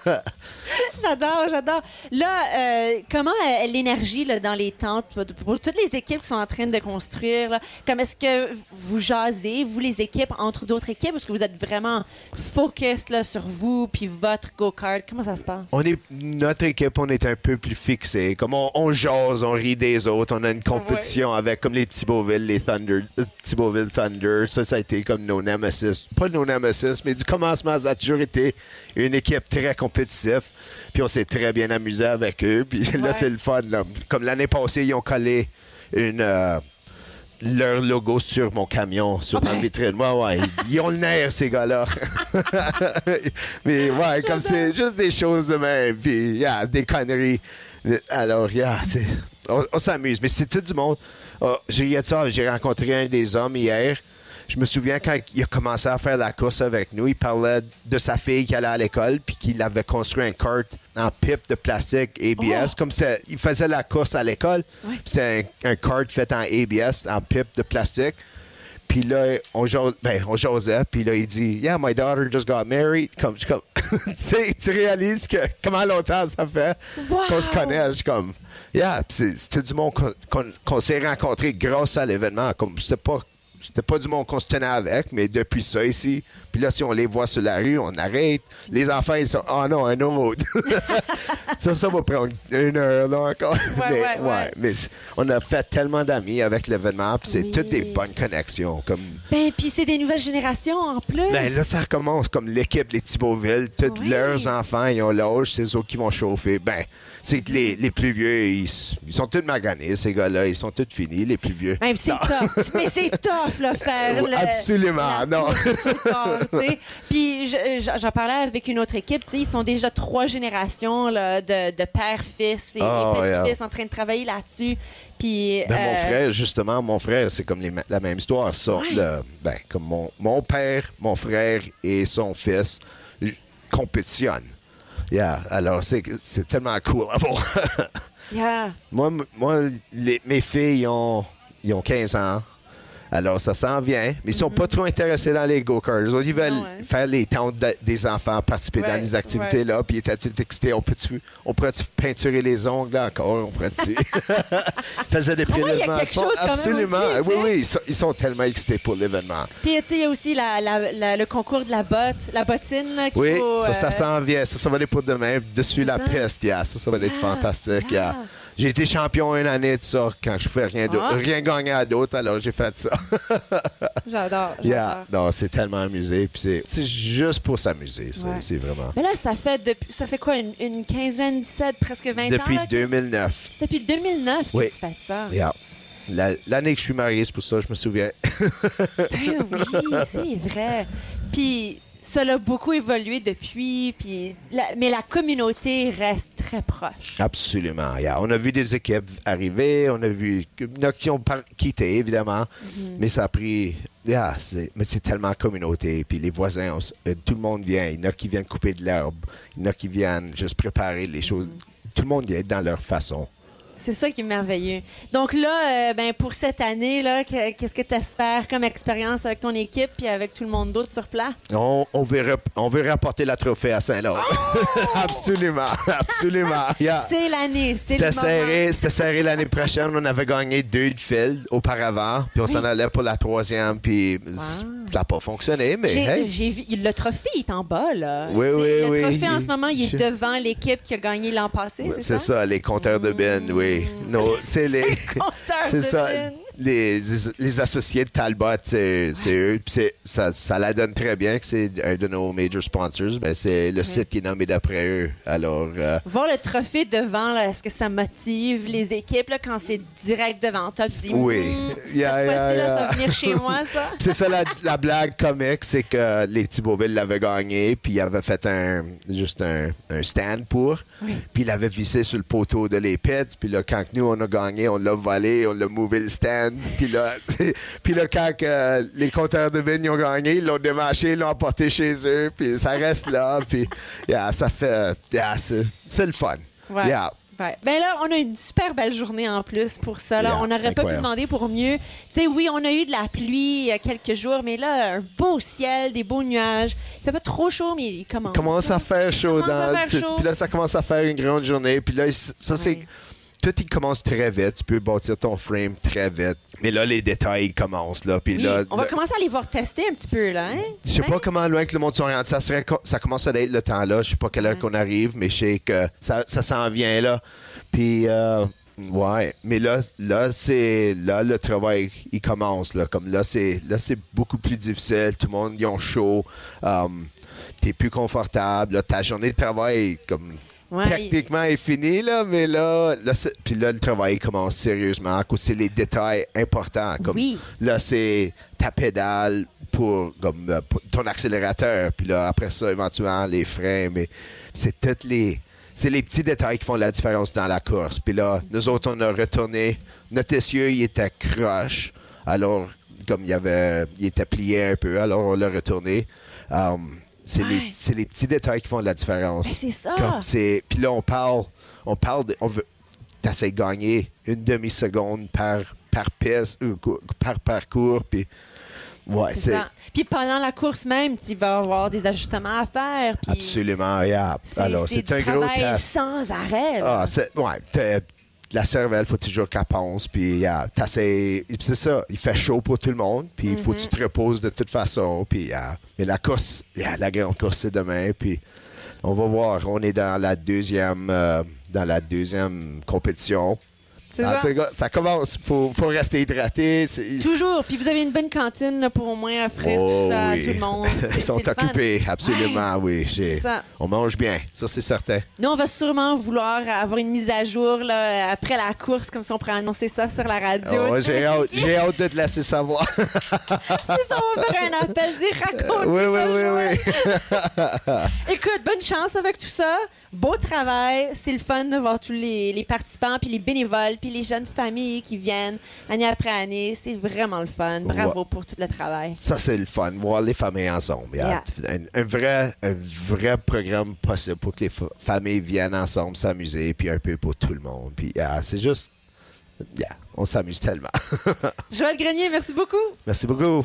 J'adore, j'adore. Là, euh, comment euh, l'énergie là, dans les tentes, pour, pour toutes les équipes qui sont en train de construire, là, comme est-ce que vous jasez, vous les équipes, entre d'autres équipes, est-ce que vous êtes vraiment focus là, sur vous puis votre go-kart? Comment ça se passe? On est, notre équipe, on est un peu plus fixé. Comme on, on jase, on rit des autres. On a une compétition avec, comme les Thibauville, les Thunder, euh, Thibauville Thunder. Ça, ça a été comme nos nemesis. Pas nos nemesis, mais du commencement, ça a toujours été une équipe très compétitive. Puis on s'est très bien amusé avec eux. Puis là, Ouais. c'est le fun. Là. Comme l'année passée, ils ont collé une... euh, leur logo sur mon camion, sur Ah ma ben. vitrine. Ouais, ouais. Ils ont le nerf, ces gars-là. Mais ouais, comme c'est juste des choses de même. Puis, yeah, des conneries. Alors, yeah, c'est, on, on s'amuse. Mais c'est tout du monde. Oh, j'ai, il y a de ça, j'ai rencontré un des hommes hier. Je me souviens quand il a commencé à faire la course avec nous, il parlait de sa fille qui allait à l'école puis qu'il avait construit un kart en pipe de plastique A B S. Oh! Comme c'était, il faisait la course à l'école. Ouais. Puis C'était un, un kart fait en A B S, en pipe de plastique. Puis là, on, jase, ben, on jasait. Puis là, il dit, « Yeah, my daughter just got married. » Comme, je- comme tu sais, tu réalises que comment longtemps ça fait Wow! qu'on se connaît. Je suis comme, yeah, Puis c'est, c'était du monde qu'on, qu'on- qu'on s'est rencontré grâce à l'événement. Comme, c'était pas C'était pas du monde qu'on se tenait avec, mais depuis ça ici. Puis là, si on les voit sur la rue, on arrête. Les enfants, ils sont, oh non, un autre. ça, ça va prendre une heure, là, encore. Ouais, mais, ouais, ouais. mais c- on a fait tellement d'amis avec l'événement, puis c'est Oui. toutes des bonnes connexions. Comme, Ben, puis c'est des nouvelles générations en plus. ben là, ça recommence comme l'équipe des Thibauville. Tous Oui. leurs enfants, ils ont l'âge, c'est eux autres qui vont chauffer. Ben, c'est que les, les plus vieux, ils, s- ils sont tous maganés, ces gars-là. Ils sont tous finis, les plus vieux. Même c'est tough. Mais c'est tough, là, faire Oui, le... absolument, la non. course au corps, tu sais. Puis je- je- j'en parlais avec une autre équipe, tu sais, ils sont déjà trois générations là, de, de père-fils et, Oh, et petits-fils yeah. en train de travailler là-dessus. Puis... Ben, mon euh, frère, justement, mon frère, c'est comme les ma- la même histoire. Ça, Ouais. le- ben, comme mon, mon père, mon frère et son fils j- compétitionnent. Yeah, alors c'est, c'est tellement cool à voir. yeah. moi, m- moi les- mes filles, ils ont, ils ont quinze ans. Alors, ça s'en vient. Mais ils sont pas trop intéressés dans les go-karts. Eux autres, ils veulent Ah ouais. faire les tentes de- des enfants, participer Ouais, dans les activités-là. Puis ils étaient tout excités. On peut-tu, on pourrait-tu peinturer les ongles là, encore? On pourrait-tu... Ils faisaient des moins, il y a prélèvements. quelque chose quand même Absolument. aussi, tu oui, sais. oui. Ils sont, ils sont tellement excités pour l'événement. Puis, tu sais, il y a aussi la, la- la- le concours de la botte, la bottine, là, qu'il Oui, faut... ça, ça euh, s'en vient. Ça, ça va aller pour demain. Dessus la ça. piste, yeah. Ça, ça va être Ah, fantastique. ah. yeah. J'ai été champion une année de ça quand je pouvais rien, d'autre- Ah. rien gagner à d'autres. Alors, j'ai fait ça. J'adore, Yeah. j'adore. Non, c'est tellement amusé. Puis c'est, c'est juste pour s'amuser. C'est, Ouais. c'est vraiment. Mais là, ça fait depuis, ça fait quoi, une, une quinzaine, dix-sept, presque vingt Depuis ans? là, que- deux mille neuf. Depuis deux mille neuf que Oui. vous faites ça. Yeah. La- l'année que je suis marié, c'est pour ça, je me souviens. Ben oui, c'est vrai. Puis, ça a beaucoup évolué depuis, puis la- mais la communauté reste très proche. Absolument. Yeah. On a vu des équipes arriver, on a vu il y en a qui ont par- quitté, évidemment, Mm-hmm. mais ça a pris... Yeah, c'est, mais c'est tellement communauté, puis les voisins, on s- euh, tout le monde vient. Il y en a qui viennent couper de l'herbe, il y en a qui viennent juste préparer les choses. Tout le monde vient dans leur façon. C'est ça qui est merveilleux. Donc là, euh, ben pour cette année, là, que- qu'est-ce que tu espères comme expérience avec ton équipe puis avec tout le monde d'autre sur place? On, on, veut, rep- on veut rapporter la trophée à Saint-Laure. absolument, absolument. Yeah. C'est l'année, c'est C'était le moment. serré, c'était serré l'année prochaine. On avait gagné deux de fil auparavant, puis on s'en allait pour la troisième, puis ça n'a pas fonctionné, mais J'ai, hey. j'ai vu, le trophée est en bas, là. Oui, Tu sais, oui, le oui. trophée, en ce moment, il est Je- devant l'équipe qui a gagné l'an passé, Ouais, c'est, c'est ça? les compteurs de Ben, oui. Non, c'est les. Compteur c'est de ça. Ben. Les, les associés de Talbot, c'est, c'est eux. Puis c'est- ça, ça la donne très bien que c'est un de nos major sponsors. Mais c'est le site qui est nommé d'après eux. Alors, euh, Voir le trophée devant, là, est-ce que ça motive les équipes là, quand c'est direct devant toi? Tu te dis, Oui. Hmm, cette Yeah, yeah, fois-ci, là, yeah. ça va venir chez moi, ça. c'est ça la, la blague comique, c'est que les Thibauville l'avaient gagné, puis ils avaient fait un juste un, un stand pour, Oui. puis ils l'avaient vissé sur le poteau de les pits, puis là, quand nous, on a gagné, on l'a volé, on l'a mouvé le stand, puis là, c'est- puis là, quand euh, les compteurs de vignes ont gagné, ils l'ont démarché, ils l'ont emporté chez eux, puis ça reste là, puis yeah, ça fait... Yeah, c'est, c'est le fun. Ouais. Yeah. Ouais. Ben là, on a une super belle journée en plus pour ça. Là. Yeah, on n'aurait pas pu incroyable. demander pour mieux. Tu sais, oui, on a eu de la pluie il y a quelques jours, mais là, un beau ciel, des beaux nuages. Il fait pas trop chaud, mais il commence. commence à faire chaud. commence à dans- faire tu- chaud. Puis là, ça commence à faire une grande journée. Puis là, ça, c'est... Ouais. Tout, il commence très vite. Tu peux bâtir ton frame très vite. Mais là, les détails ils commencent. Là. Puis Oui, là, on va là, commencer à les voir tester un petit peu, là. Hein? je sais Hein? pas comment loin que le monde s'oriente. Ça, serait, co- ça commence à être le temps là. Je sais pas quelle heure Ouais. qu'on arrive, mais je sais que ça, ça s'en vient là. Puis, euh, ouais. Mais là, là, c'est, là, le travail, il commence. Là. Comme là, c'est, là, c'est beaucoup plus difficile. Tout le monde, ils ont chaud. Um, T'es plus confortable. Là, ta journée de travail, comme... Ouais, techniquement est fini, là, mais là, là c'est- puis là, le travail commence sérieusement, à cause c'est les détails importants. Comme, Oui. Là, c'est ta pédale pour, comme, euh, pour ton accélérateur, puis là, après ça, éventuellement, les freins, mais c'est toutes les... C'est les petits détails qui font la différence dans la course. Puis là, nous autres, on a retourné. Notre essieu, il était croche. Alors, comme il, y avait, il était plié un peu, alors on l'a retourné. Um, c'est, Ouais. les, c'est les petits détails qui font la différence. Ben, c'est ça. Comme c'est, puis là, on parle, on parle, de, on veut, t'essaies de gagner une demi-seconde par, par piste, ou cou- par parcours, puis ouais, C'est c'est, ça. Puis pendant la course même, il va y avoir des ajustements à faire. Puis absolument, yeah. c'est, Alors, c'est c'est, du un gros travail test. sans arrêt. là. Ah, c'est, ouais, t'as- la cervelle, faut toujours qu'elle pense, puis yeah, t'essaies- puis c'est ça, il fait chaud pour tout le monde, puis il faut que tu te reposes de toute façon, puis yeah. Mais la course, yeah, la grande course, c'est demain, puis on va voir, on est dans la deuxième, euh, dans la deuxième compétition. C'est En ça. tout cas, ça commence, faut, faut rester hydraté. c'est- Toujours. Puis vous avez une bonne cantine là, pour au moins offrir Oh, tout ça oui. à tout le monde. C'est- Ils sont c'est le fun. occupés, absolument, oui. J'ai- C'est ça. On mange bien, ça c'est certain. Nous, on va sûrement vouloir avoir une mise à jour là, après la course, comme si on pourrait annoncer ça sur la radio. Oh, tu sais. j'ai hâte, j'ai hâte de te laisser savoir. C'est ça, on va faire un appel, dire raconte. oui, oui, ça, oui, Joël. oui. Écoute, bonne chance avec tout ça. Beau travail. C'est le fun de voir tous les, les participants, puis les bénévoles, puis les jeunes familles qui viennent année après année. C'est vraiment le fun. Bravo Ouais. pour tout le travail. Ça, c'est le fun, voir les familles ensemble. Yeah. Un, un vrai, un vrai programme possible pour que les fa- familles viennent ensemble s'amuser, puis un peu pour tout le monde. Puis yeah, c'est juste, yeah, on s'amuse tellement. Joël Grenier, merci beaucoup. Merci beaucoup.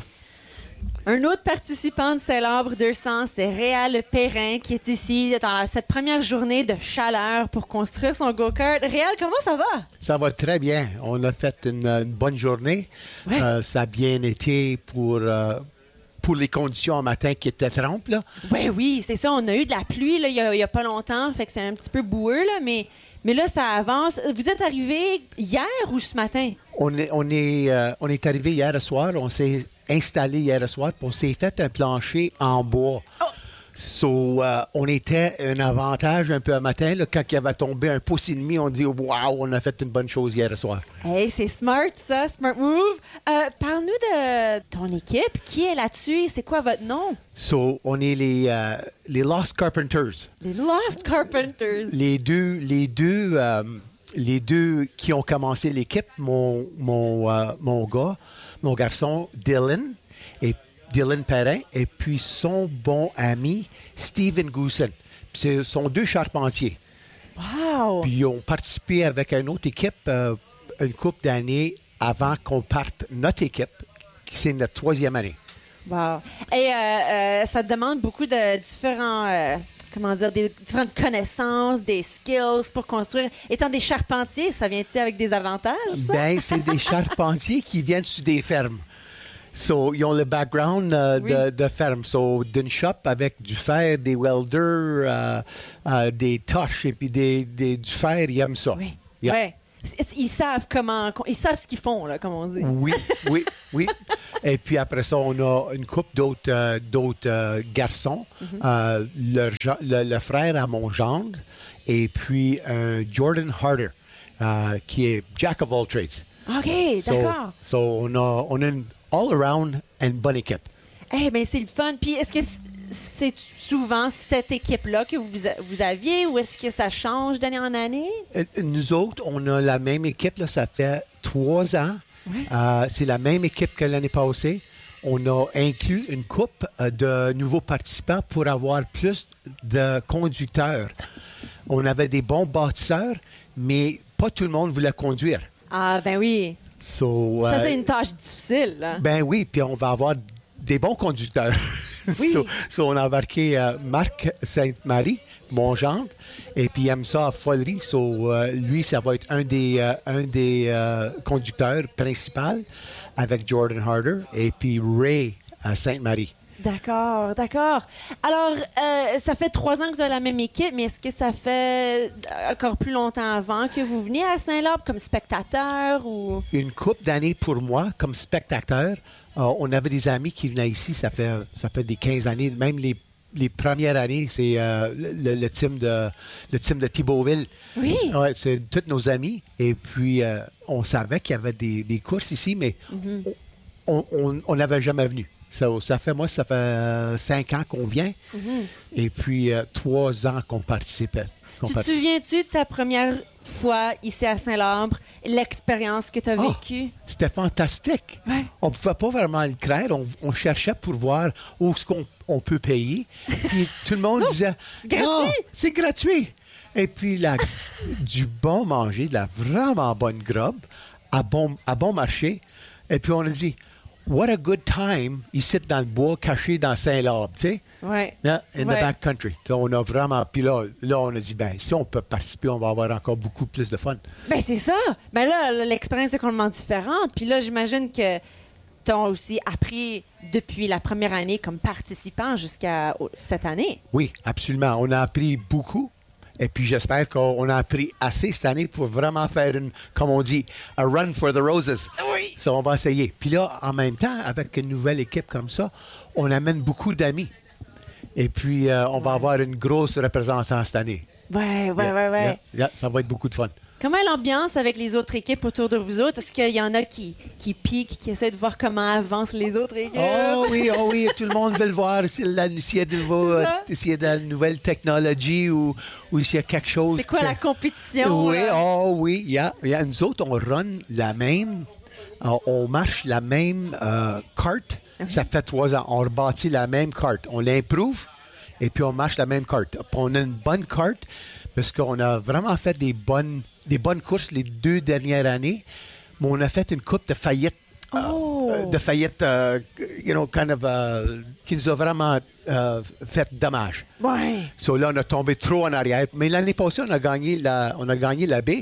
Un autre participant de Saint-Labre deux cents, c'est Réal Perrin, qui est ici dans la- cette première journée de chaleur pour construire son go-kart. Réal, comment ça va? Ça va très bien. On a fait une, une bonne journée. Ouais. Euh, ça a bien été pour, euh, pour les conditions en matin qui étaient trempes. Là. Oui, oui, c'est ça. On a eu de la pluie là, il n'y a, a pas longtemps, fait que c'est un petit peu boueux, là, mais, mais là, ça avance. Vous êtes arrivé hier ou ce matin? On est, on est, euh, on est arrivé hier soir. On s'est installé hier soir. Puis on s'est fait un plancher en bois. So, euh, on était un avantage un peu un matin. Là, quand il avait tombé un pouce et demi, on dit « Wow, on a fait une bonne chose hier soir. » Hey, c'est smart, ça. Smart move. Euh, Parle-nous de ton équipe. Qui est là-dessus? C'est quoi votre nom? So, on est les, euh, les Lost Carpenters. Les Lost Carpenters. Les deux, les deux, euh, les deux qui ont commencé l'équipe, mon, mon, euh, mon gars, mon garçon Dylan, et Dylan Perrin, et puis son bon ami Steven Goosen. Puis ce sont deux charpentiers. Wow! Puis ils ont participé avec une autre équipe euh, une couple d'années avant qu'on parte notre équipe, qui c'est notre troisième année. Wow. Et euh, euh, ça demande beaucoup de différents, euh, comment dire, des différentes connaissances, des skills pour construire. Étant des charpentiers, ça vient-il avec des avantages, ça? Ben, c'est des charpentiers qui viennent sur des fermes. So, ils ont le background euh, Oui. de, de ferme. So, d'une shop avec du fer, des welders, euh, euh, des torches et puis des, des, du fer, ils aiment ça. Oui. Yeah. Ouais. Ils savent comment, ils savent ce qu'ils font, là, comme on dit. Oui, oui, oui. Et puis après ça, on a une couple d'autres euh, d'autres euh, garçons. Euh, le, gen- le, le frère à mon gendre et puis un Jordan Harder, euh, qui est Jack of all trades. OK, So- d'accord. So, on a, on a une all-around une bonne équipe. Eh bien, c'est le fun. Puis, est-ce que c'est souvent cette équipe-là que vous, vous aviez ou est-ce que ça change d'année en année? Euh, Nous autres, on a la même équipe, là, ça fait trois ans. Euh, c'est la même équipe que l'année passée. On a inclus une coupe euh, de nouveaux participants pour avoir plus de conducteurs. On avait des bons bâtisseurs, mais pas tout le monde voulait conduire. Ah, ben oui. So, Ça, euh, c'est une tâche difficile, là. Ben oui, puis on va avoir des bons conducteurs. Oui. so, so, on a embarqué euh, Marc Sainte-Marie, mon gendre, et puis il aime ça à folerie. So, euh, lui, ça va être un des, euh, un des euh, conducteurs principaux avec Jordan Harder, et puis Ray à Sainte-Marie. D'accord, d'accord. Alors, euh, ça fait trois ans que vous avez la même équipe, mais est-ce que ça fait encore plus longtemps avant que vous veniez à Saint-Labre comme spectateur ou... Une couple d'années pour moi comme spectateur. Euh, on avait des amis qui venaient ici, ça fait, ça fait des quinze années, même les, les premières années, c'est euh, le, le team de, le team de Thibauville. Oui. Ouais, c'est tous nos amis. Et puis, euh, on savait qu'il y avait des, des courses ici, mais on n'avait jamais venu. Ça, ça fait, moi, ça fait euh, cinq ans qu'on vient. Et puis, euh, trois ans qu'on participait. qu'on Tu te participe. souviens-tu de ta première fois ici à Saint-Labre, l'expérience que tu as Ah, vécue? C'était fantastique. Ouais. On ne pouvait pas vraiment le croire. On, on cherchait pour voir où est-ce qu'on on peut payer. Puis tout le monde disait c'est gratuit. Ah, c'est gratuit. Et puis la, du bon manger, de la vraiment bonne grub à bon, à bon marché. Et puis on a dit What a good time ici dans le bois caché dans Saint-Labre, tu sais? Ouais. Yeah, in Ouais. the back country. Donc, on a vraiment. Puis là, là, on a dit, ben, si on peut participer, on va avoir encore beaucoup plus de fun. Ben c'est ça. Ben là, l'expérience est complètement différente. Puis là, j'imagine que tu as aussi appris depuis la première année comme participant jusqu'à oh, cette année. Oui, absolument. On a appris beaucoup. Et puis, j'espère qu'on a appris assez cette année pour vraiment faire une, comme on dit, a run for the roses. Oui. Ça, on va essayer. Puis là, en même temps, avec une nouvelle équipe comme ça, on amène beaucoup d'amis. Et puis, euh, on va avoir une grosse représentante cette année. Ouais, ouais, Yeah, ouais, ouais. yeah, yeah, ça va être beaucoup de fun. Comment est l'ambiance avec les autres équipes autour de vous autres? Est-ce qu'il y en a qui, qui piquent, qui essaient de voir comment avancent les autres équipes? Oh oui, oh oui, tout le monde veut le voir. S'il y a, s'il y a de, nouveaux, euh, ça. s'il y a de la nouvelle technologie ou, ou s'il y a quelque chose. C'est quoi que- la compétition? Oui, là? oh oui, yeah, yeah. Nous autres, on run la même, on, on marche la même euh, carte. Ça fait trois ans. On rebâtit la même carte. On l'improve et puis on marche la même carte. Puis on a une bonne carte parce qu'on a vraiment fait des bonnes, des bonnes courses les deux dernières années. Mais on a fait une coupe de faillite. euh, Oh! euh, de faillite, euh, you know, kind of, euh, qui nous a vraiment euh, fait dommage. Ouais. So là, on a tombé trop en arrière. Mais l'année passée, on a gagné la, on a gagné la baie.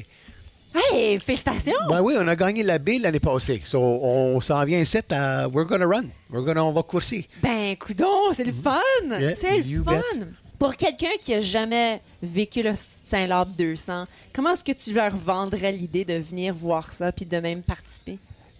Hey, félicitations! Ben oui, on a gagné la baie l'année passée. So, on s'en vient ici à We're gonna run. We're gonna, on va courser. Ben, coudon, c'est le fun! Yeah, c'est le you fun! bet. Pour quelqu'un qui a jamais vécu le Saint-Labre deux cents, comment est-ce que tu leur vendrais l'idée de venir voir ça puis de même participer?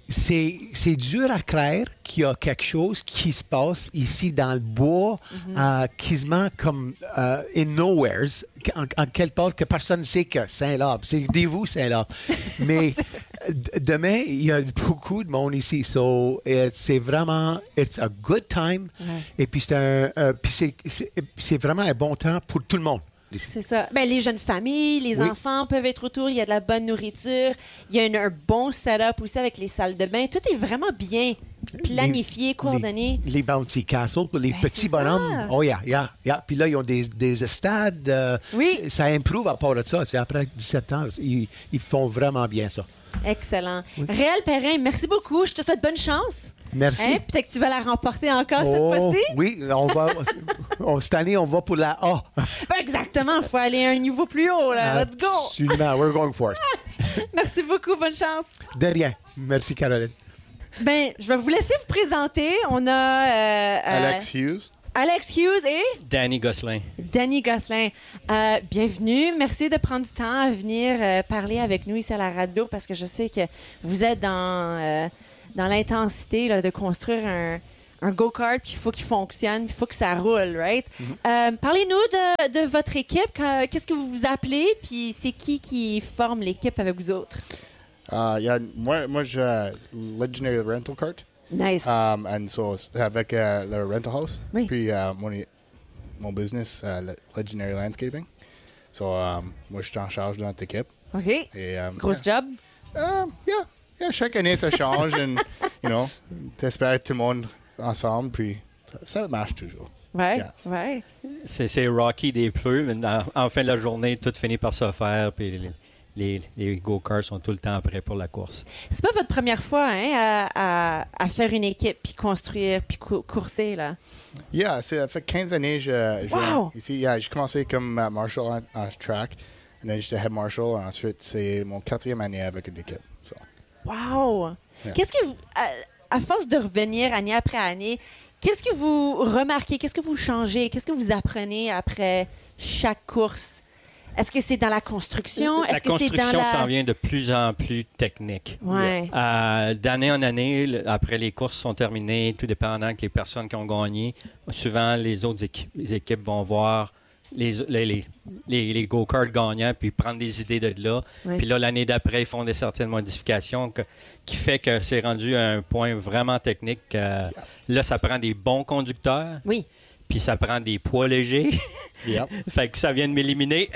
c'est, c'est dur à croire qu'il y a quelque chose qui se passe ici dans le bois, mm-hmm. euh, quasiment comme euh, in nowheres, en, en quelque part que personne ne sait que Saint-Lab. C'est des vous, Saint-Lab. Mais d- demain, il y a beaucoup de monde ici. So, it, c'est vraiment, it's a good time. Ouais. Et puis, c'est, un, euh, puis c'est, c'est, c'est vraiment un bon temps pour tout le monde. C'est ça. Ben, les jeunes familles, les Oui. enfants peuvent être autour. Il y a de la bonne nourriture. Il y a une- un bon setup aussi avec les salles de bain. Tout est vraiment bien planifié, Les- coordonné. Les, les bouncy castles pour les Ben, petits c'est bonhommes. ça. Oh, yeah, yeah, yeah. Puis là, ils ont des, des stades. euh, Oui. Ça improve à part de ça. C'est après dix-sept ans. Ils, ils font vraiment bien ça. Excellent. Réal Perrin, merci beaucoup. Je te souhaite bonne chance. Merci. Hein? Peut-être que tu vas la remporter encore Oh, cette fois-ci. oui, on va, on- cette année, on va pour la A. Ben, exactement. Il faut aller à un niveau plus haut. Là. Let's go. Absolument, we're going for it. Merci beaucoup. Bonne chance. De rien. Merci, Caroline. Ben, je vais vous laisser vous présenter. On a euh, euh, Alex Hughes. Alex Hughes et Danny Gosselin. Danny Gosselin. Euh, bienvenue. Merci de prendre du temps à venir euh, parler avec nous ici à la radio parce que je sais que vous êtes dans, euh, dans l'intensité là, de construire un, un go-kart, puis il faut qu'il fonctionne, il faut que ça roule, right? Euh, parlez-nous de, de votre équipe. Quand- Qu'est-ce que vous vous appelez, puis c'est qui qui forme l'équipe avec vous autres? Uh, yeah, moi, moi, je Legendary Rental Cart. Nice. Um, and so, avec euh, le rental house. Oui. Puis, euh, mon, mon business, euh, le Legendary Landscaping. So, um, moi, je suis en charge de notre équipe. OK. Et, um, Grosse yeah. job. Um, yeah. Yeah, chaque année, ça change. and, you know, t'espères tout le monde ensemble, puis ça, ça marche toujours. Ouais, Yeah. ouais. C'est, c'est Rocky des pneus, mais en, en fin de la journée, tout finit par se faire, puis les, les, les go-karts sont tout le temps prêts pour la course. C'est pas votre première fois hein, à, à, à faire une équipe, puis construire, puis cou- courser, là. Yeah, ça fait quinze années je, je Wow! ici. Yeah, j'ai commencé comme uh, marshal en, en track. Et then j'étais head marshal. Ensuite, c'est mon quatrième année avec une équipe. So. Wow! Yeah. Qu'est-ce que vous, à, à force de revenir année après année, qu'est-ce que vous remarquez, qu'est-ce que vous changez, qu'est-ce que vous apprenez après chaque course? Est-ce que c'est dans la construction? La Est-ce que c'est dans construction la... s'en vient de plus en plus technique. Ouais. Euh, d'année en année, le- après les courses sont terminées, tout dépendant que les personnes qui ont gagné, souvent les autres équipes, les équipes vont voir les, les, les, les, les go-karts gagnants puis prendre des idées de là. Ouais. Puis là, l'année d'après, ils font des certaines modifications que- qui fait que c'est rendu à un point vraiment technique. euh, là, ça prend des bons conducteurs, Oui. puis ça prend des poids légers. Yep. Fait que ça vient de m'éliminer.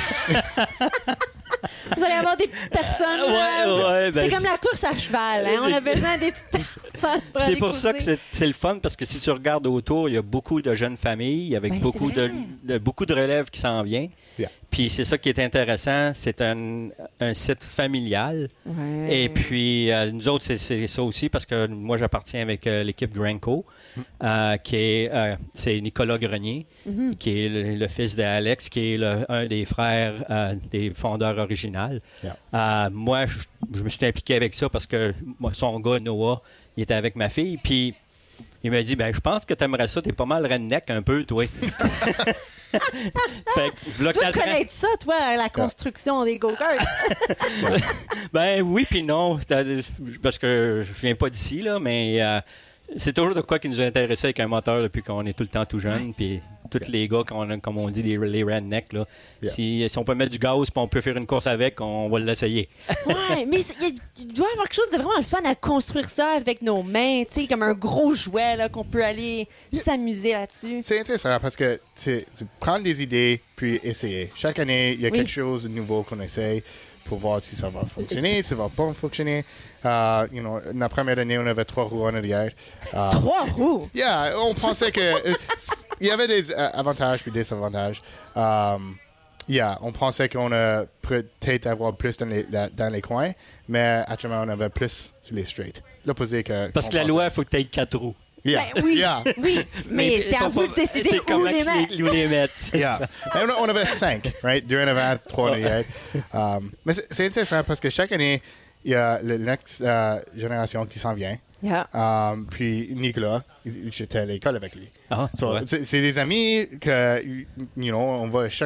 Vous allez avoir des petites personnes. là. Ouais, ouais, ben- c'est comme la course à cheval. Hein? On a besoin des petites personnes. pour C'est aller pour ça que courser. c'est, c'est le fun, parce que si tu regardes autour, il y a beaucoup de jeunes familles avec Ben, beaucoup, c'est de, vrai. de- beaucoup de relèves qui s'en viennent. Yeah. Puis c'est ça qui est intéressant, c'est un, un site familial. Ouais. Et puis, euh, nous autres, c'est, c'est ça aussi, parce que moi, j'appartiens avec euh, l'équipe Granco, euh, qui est, euh, c'est Nicolas Grenier, Mm-hmm. qui est le, le fils d'Alex, qui est le- un des frères euh, des fondeurs originaux. Yeah. Euh, moi, je, je me suis impliqué avec ça parce que moi, son gars, Noah, il était avec ma fille, puis il m'a dit, ben, je pense que tu aimerais ça, t'es pas mal redneck un peu, toi. Fait que, v'là Tu dois quatre ans- connaître ça, toi, la construction des go-karts. Ben oui, puis non, c'est- parce que je viens pas d'ici, là, mais euh, c'est toujours de quoi qui nous a intéressé avec un moteur depuis qu'on est tout le temps tout jeune, puis tous les gars, qu'on a- comme on dit, les, les rednecks, là, Yeah. si, si on peut mettre du gaz puis on peut faire une course avec, on va l'essayer. Ouais, mais c'est- il y a- il doit y avoir quelque chose de vraiment le fun à construire ça avec nos mains, tu sais, comme un gros jouet là, qu'on peut aller s'amuser là-dessus. C'est intéressant parce que tu tu prends des idées puis essayer. Chaque année, il y a Oui. quelque chose de nouveau qu'on essaye pour voir si ça va fonctionner, si ça va pas fonctionner. Uh, you know, la première année, on avait trois roues en arrière. Uh, Trois roues! Yeah, on pensait que euh, il y avait des euh, avantages puis des désavantages. Um, yeah, on pensait qu'on a peut-être avoir plus dans les, la- dans les coins, mais actuellement on avait plus sur les straights. L'opposé que. Parce qu'on que la pensait. loi, il faut que tu aies quatre roues. Yeah. Ben oui, Yeah. oui, mais, c'est ils à sont vous pas- de décider c'est où comment les que mettre. les, où les mettre. c'est Yeah. ça. Et on, on avait cinq, right? Deux en avant, trois en arrière. Um, mais c'est c'est intéressant parce que chaque année, il y a la next euh, génération qui s'en vient. Yeah. Um, puis Nicolas, il- j'étais à l'école avec lui. Ah, So, ouais. c'est, c'est des amis que, you know, on va chaque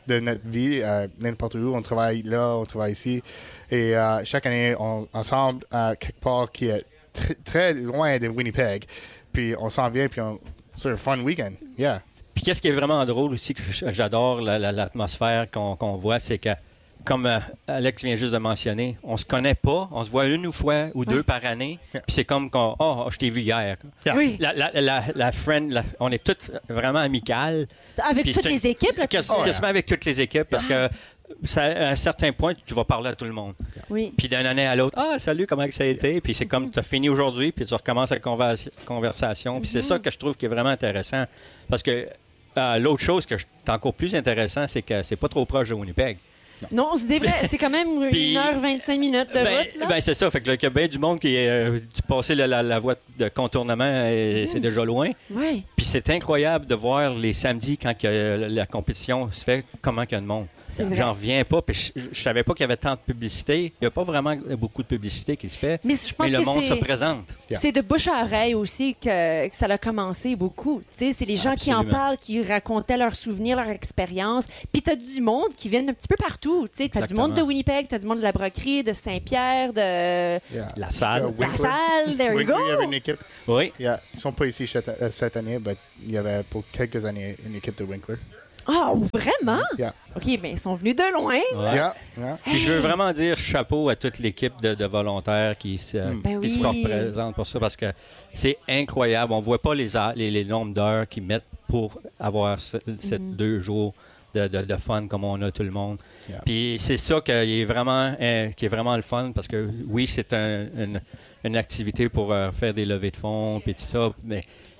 de notre vie, euh, n'importe où. On travaille là, on travaille ici. Et euh, chaque année, on ensemble à quelque part qui est tr- très loin de Winnipeg. Puis on s'en vient, puis on c'est un fun week-end. Yeah. Puis qu'est-ce qui est vraiment drôle aussi, que j'adore la, la, l'atmosphère qu'on, qu'on voit, c'est que, comme euh, Alex vient juste de mentionner, on se connaît pas, on se voit une fois ou deux par année, Yeah. puis c'est comme qu'on, oh, je t'ai vu hier. Yeah. Oui. La, la, la, la friend, la- on est toutes vraiment amicales. Avec Puis toutes c'est les équipes, là, tu Quas- Oh, yeah. Quasiment avec toutes les équipes, parce que ça, à un certain point, tu vas parler à tout le monde. Oui. Puis d'une année à l'autre, ah, salut, comment que ça a été? Puis c'est comme tu as fini aujourd'hui, puis tu recommences la conversa- conversation. Puis c'est ça que je trouve qui est vraiment intéressant. Parce que euh, l'autre chose que je trouve encore plus intéressant, c'est que c'est pas trop proche de Winnipeg. Non, c'est vrai, c'est quand même Puis- une heure vingt-cinq minutes de Ben, route. Là. ben, c'est ça. Fait que là, il y a bien du monde qui est euh, passé la, la, la voie de contournement et c'est déjà loin. Oui. Puis c'est incroyable de voir les samedis quand que, euh, la compétition se fait, comment il y a de monde. C'est vrai. J'en reviens pas. Puis je, je savais pas qu'il y avait tant de publicité. Il n'y a pas vraiment beaucoup de publicité qui se fait. Mais je pense Mais le que monde c'est- se présente. Yeah. C'est de bouche à oreille aussi que, que ça a commencé beaucoup. Tu sais, c'est les gens qui en Absolument. parlent, qui racontaient leurs souvenirs, leurs expériences. Puis t'as du monde qui viennent un petit peu partout. Tu sais, t'as du Exactement. monde de Winnipeg, t'as du monde de la Broquerie, de Saint-Pierre, de Yeah. La salle. Euh, la Winkler. salle. There you Winkler, go. il y avait une équipe. Oui. Yeah. Ils sont pas ici cette, euh, cette année, mais il y avait pour quelques années une équipe de Winkler. Ah, vraiment? Yeah. OK, bien, ils sont venus de loin. Ouais. Yeah. Yeah. Puis je veux vraiment dire chapeau à toute l'équipe de, de volontaires qui, se- Ben qui se oui. représentent pour ça parce que c'est incroyable. On voit pas les, a- les, les nombres d'heures qu'ils mettent pour avoir ce- ces Mhm. deux jours de, de, de fun comme on a tout le monde. Yeah. Puis c'est ça qui est vraiment euh, qui est vraiment le fun parce que oui, c'est un- une, une activité pour euh, faire des levées de fonds puis tout ça, mais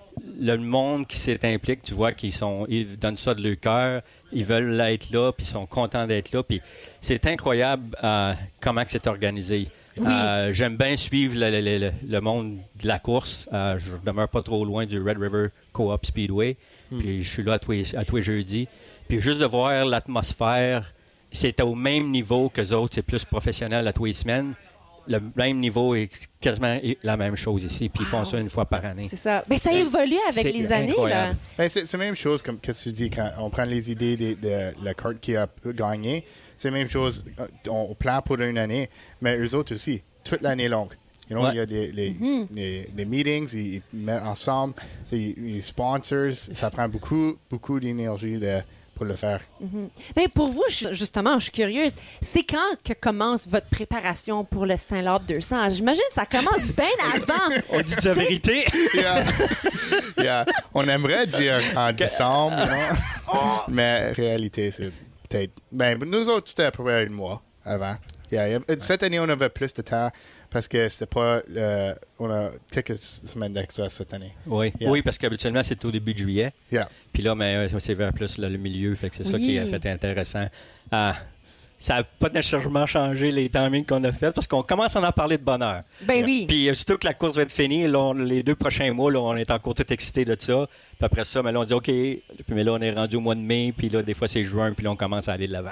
le monde qui s'est impliqué, tu vois qu'ils sont ils donnent ça de leur cœur, ils veulent être là, puis ils sont contents d'être là, puis c'est incroyable euh, comment que c'est organisé. Oui. Euh, j'aime bien suivre le, le- le- le monde de la course. Euh, je demeure pas trop loin du Red River Co-op Speedway, puis je suis là à tous les, à tous les jeudis. Puis juste de voir l'atmosphère, c'est au même niveau que les autres, c'est plus professionnel à tous les semaines. Le même niveau est quasiment la même chose ici, puis ils font ça une fois par année. C'est ça. Mais ça C'est- évolue avec c'est les années, là. incroyable. Ben, c'est c'est la même chose comme que tu dis quand on prend les idées de, de la carte qui a gagné. C'est la même chose. euh, On plan pour une année, mais eux autres aussi, toute l'année longue. You know, Ouais. Il y a des, les, les- les meetings, ils, ils mettent ensemble, les, les sponsors. Ça prend beaucoup, beaucoup d'énergie de, pour le faire. Ben, pour vous, ju- justement, je suis curieuse. C'est quand que commence votre préparation pour le Saint-Laure deux cents? J'imagine que ça commence bien avant. On dit la vérité. Yeah. Yeah. On aimerait dire en décembre, you know? mais réalité, c'est peut-être. Ben, nous autres, c'était à peu près un mois avant. Yeah, il y a- Cette année, on avait plus de temps parce que c'était pas. euh, on a quelques semaines d'extra cette année. Oui, Yeah. oui, parce qu'habituellement, c'est au début de juillet. Yeah. Puis là, mais, euh, c'est vers plus là, le milieu, fait que c'est ça Oui. qui a fait intéressant. Ah, ça n'a pas nécessairement changé les timings qu'on a fait parce qu'on commence à en parler de bonne heure. Ben oui. Puis euh, surtout que la course va être finie, là, on- les deux prochains mois, là, on est encore tout excités de ça. Puis après ça, mais là, on dit OK. Puis mais là, on est rendu au mois de mai, puis là, des fois, c'est juin, puis là, on commence à aller de l'avant.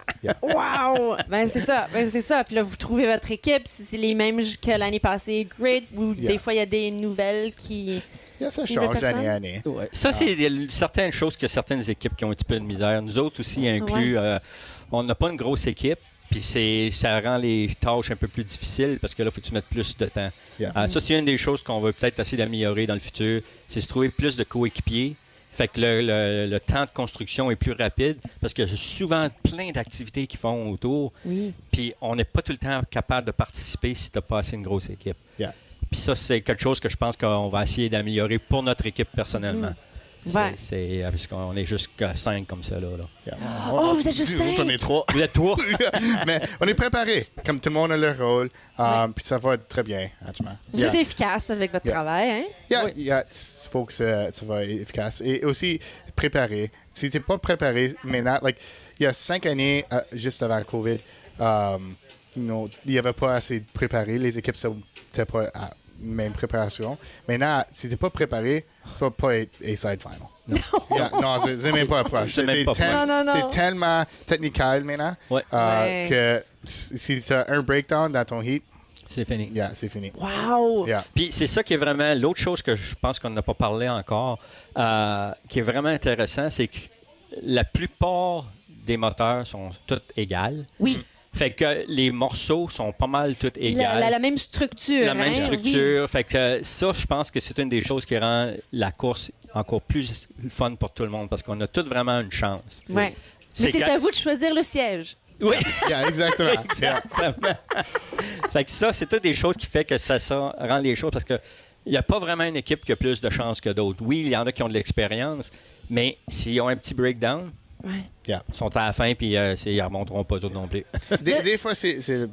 Wow! Ben, c'est ça. Ben, c'est ça. Puis là, vous trouvez votre équipe. Si c'est les mêmes que l'année passée, great. Ou Yeah. des fois, il y a des nouvelles qui. Yeah, ça Nouvelle change personne? d'année à année. Ouais. Ça, c'est des- certaines choses que certaines équipes qui ont un petit peu de misère. Nous autres aussi inclus, euh, on n'a pas une grosse équipe, puis c'est, ça rend les tâches un peu plus difficiles parce que là, il faut que tu mettes plus de temps. Yeah. Euh, ça, c'est une des choses qu'on va peut-être essayer d'améliorer dans le futur, c'est se trouver plus de coéquipiers. Fait que le, le- le temps de construction est plus rapide parce qu'il y a souvent plein d'activités qui font autour. Oui. Puis on n'est pas tout le temps capable de participer si tu n'as pas assez une grosse équipe. Yeah. Puis ça, c'est quelque chose que je pense qu'on va essayer d'améliorer pour notre équipe personnellement. C'est, Ouais. c'est- parce qu'on est juste que cinq comme ça, là. là. Yeah. Oh, vous êtes juste Nous autres, cinq. on est trois. Vous êtes trois? mais on est préparés. Comme tout le monde a leur rôle. Um, Puis ça va être très bien, franchement. Vous Yeah. êtes efficace avec votre Yeah. travail, hein? Yeah, yeah, il faut que ça, ça va être efficace. Et aussi, préparé. Si tu n'es pas préparé maintenant, like, il y a cinq années, euh, juste avant le COVID, um, you know, il n'y avait pas assez de préparé. Les équipes n'étaient pas à même préparation. Maintenant, si tu n'es pas préparé, tu ne vas pas être A-side final. Non, yeah, non c'est, c'est même pas approche. C'est C'est, même pas tel- proche. Non, non, non. c'est tellement technical maintenant Ouais. euh, Ouais. que si tu as un breakdown dans ton heat, C'est fini. yeah, c'est fini. Wow! Yeah. Puis c'est ça qui est vraiment l'autre chose que je pense qu'on n'a pas parlé encore, euh, qui est vraiment intéressant, c'est que la plupart des moteurs sont toutes égales. Oui. Fait que les morceaux sont pas mal tous égaux. La, la, la même structure. La même hein? structure. Oui. Fait que ça, je pense que c'est une des choses qui rend la course encore plus fun pour tout le monde parce qu'on a tous vraiment une chance. Ouais. C'est Mais c'est quand- à vous de choisir le siège. Oui, Yeah, exactement. Yeah. exactement. Fait que ça, c'est toutes des choses qui fait que ça, ça rend les choses parce que il n'y a pas vraiment une équipe qui a plus de chance que d'autres. Oui, il y en a qui ont de l'expérience, mais s'ils ont un petit breakdown, Ouais. Yeah. ils sont à la fin puis euh, c'est- ils ne remonteront pas tout non plus. Des, des fois, c'est, c'est,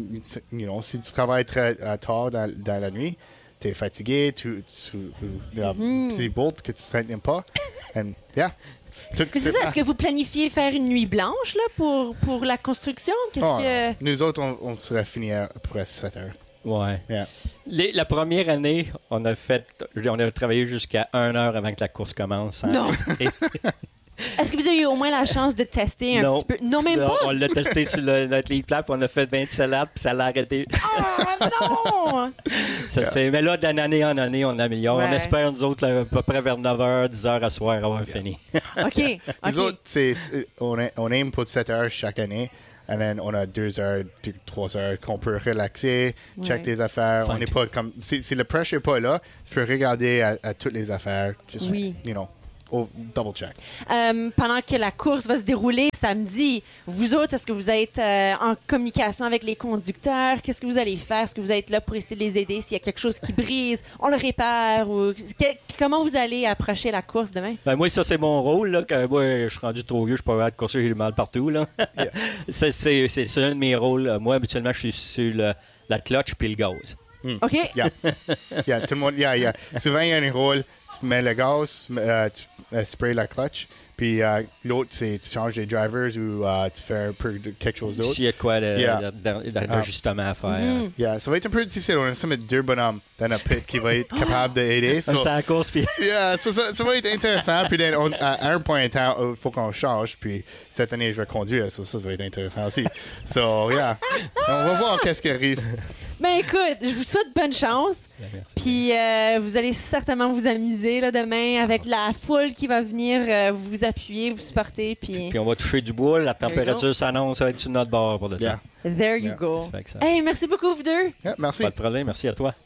you know, si tu travailles très euh, tard dans, dans la nuit, tu es fatigué, tu, tu il y a un petit bolt que tu ne tiens pas. And, yeah. Tout- Mais c'est ça, est-ce que vous planifiez faire une nuit blanche là, pour, pour la construction? Qu'est-ce Oh, que... Nous autres, on, on serait fini à peu près sept heures. Ouais. Yeah. Les- la première année, on a fait, on a travaillé jusqu'à une heure avant que la course commence. hein. Non. Et- Est-ce que vous avez eu au moins la chance de tester un Non. petit peu? Non, même Non, pas? on l'a testé sur le, notre lead plan, puis on a fait vingt-sept laps, puis ça l'a arrêté. Ah non! Ça, c'est- mais là, d'année en année, on améliore. Ouais. On espère, nous autres, là, à peu près vers neuf heures, dix heures à soir, avoir fini. OK. Nous OK. autres, c'est, c'est- on, a- on aime pour sept heures chaque année. And then, on a deux heures, deux- trois heures qu'on peut relaxer, check Ouais. les affaires. Fun. On n'est pas comme. Si, si le pressure n'est pas là, tu peux regarder à, à toutes les affaires. Just, Oui. you know, oh, double check. Euh, pendant que la course va se dérouler samedi, vous autres, est-ce que vous êtes euh, en communication avec les conducteurs? Qu'est-ce que vous allez faire? Est-ce que vous êtes là pour essayer de les aider s'il y a quelque chose qui brise? On le répare? Ou... Que- comment vous allez approcher la course demain? Ben, moi, ça, c'est mon rôle. Là, que moi, je suis rendu trop vieux, je peux pas de courser, j'ai du mal partout. Là. c'est, c'est, c'est, c'est un de mes rôles. Moi, habituellement, je suis sur le- la clutch puis le gaz. OK? Yeah. yeah, tout le monde, yeah, yeah. Souvent, il y a un rôle, tu mets le gaz, euh, tu euh, sprays la clutch, puis euh, l'autre, c'est tu changes les drivers ou euh, tu fais un peu de quelque chose d'autre. S'il y a quoi de- Yeah. de- de- d'ajustement à faire. Yeah, ça va être un peu difficile. On a ça mettre deux bonhommes dans la pit qui va être capable d'aider. Ça, So, c'est la course, puis yeah, ça, ça, ça va être intéressant. Puis then, on- à, à un point en temps, il faut qu'on change. Puis cette année, je vais conduire. Ça, ça va être intéressant aussi. So, yeah. On va voir qu'est-ce qui arrive. Ben écoute, je vous souhaite bonne chance. Puis euh, vous allez certainement vous amuser là, demain avec la foule qui va venir euh, vous appuyer, vous supporter. Puis puis on va toucher du bois. La température s'annonce, ça va être sur notre bord pour le Yeah. temps. there you Yeah. go. Fait que ça- Hey, merci beaucoup vous deux. Yeah, merci. Pas de problème, merci à toi.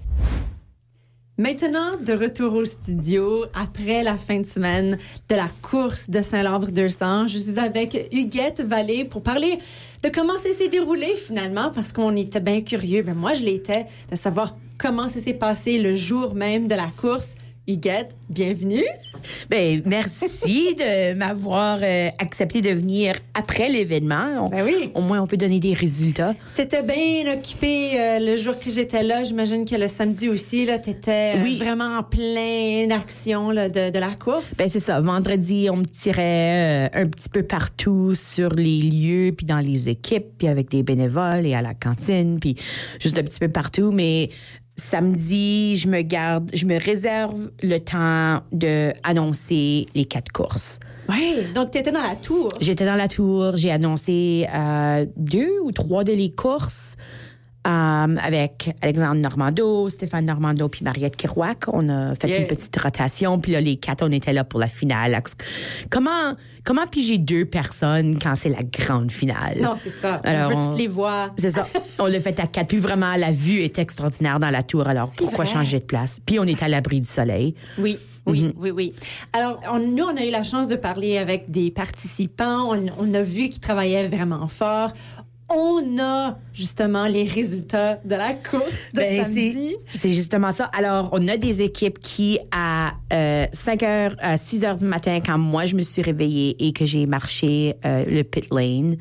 Maintenant, de retour au studio, après la fin de semaine de la course de Saint-Labre deux cents, je suis avec Huguette Vallée pour parler de comment ça s'est déroulé finalement, parce qu'on était bien curieux, ben moi je l'étais, de savoir comment ça s'est passé le jour même de la course. Huguette, bienvenue. Ben, merci de m'avoir euh, accepté de venir après l'événement. On- Ben oui. Au moins, on peut donner des résultats. T'étais bien occupée euh, le jour que j'étais là. J'imagine que le samedi aussi, là, t'étais euh, Oui. vraiment en pleine action là, de, de la course. Ben, c'est ça. Vendredi, on me tirait euh, un petit peu partout sur les lieux, puis dans les équipes, puis avec des bénévoles et à la cantine, puis juste un petit peu partout. Mais samedi, je me garde, je me réserve le temps de annoncer les quatre courses. Oui, donc t'étais dans la tour. J'étais dans la tour, j'ai annoncé euh, deux ou trois de les courses euh, avec Alexandre Normando, Stéphane Normando puis Mariette Kerouac. On a fait Yeah. une petite rotation, puis là, les quatre, on était là pour la finale. Comment, comment piger deux personnes quand c'est la grande finale? Non, c'est ça. Alors, on veut on- toutes les voix. C'est ça. On l'a fait à quatre. Puis vraiment, la vue est extraordinaire dans la tour. Alors, pourquoi vrai. changer de place? Puis on est à l'abri du soleil. Oui, oui, Mhm. oui, oui. Alors, on- nous, on a eu la chance de parler avec des participants. On, on a vu qu'ils travaillaient vraiment fort. On a justement les résultats de la course de Ben, samedi. c'est- C'est justement ça. Alors, on a des équipes qui, à euh, cinq heures, à six heures du matin, quand moi, je me suis réveillée et que j'ai marché euh, le pit lane,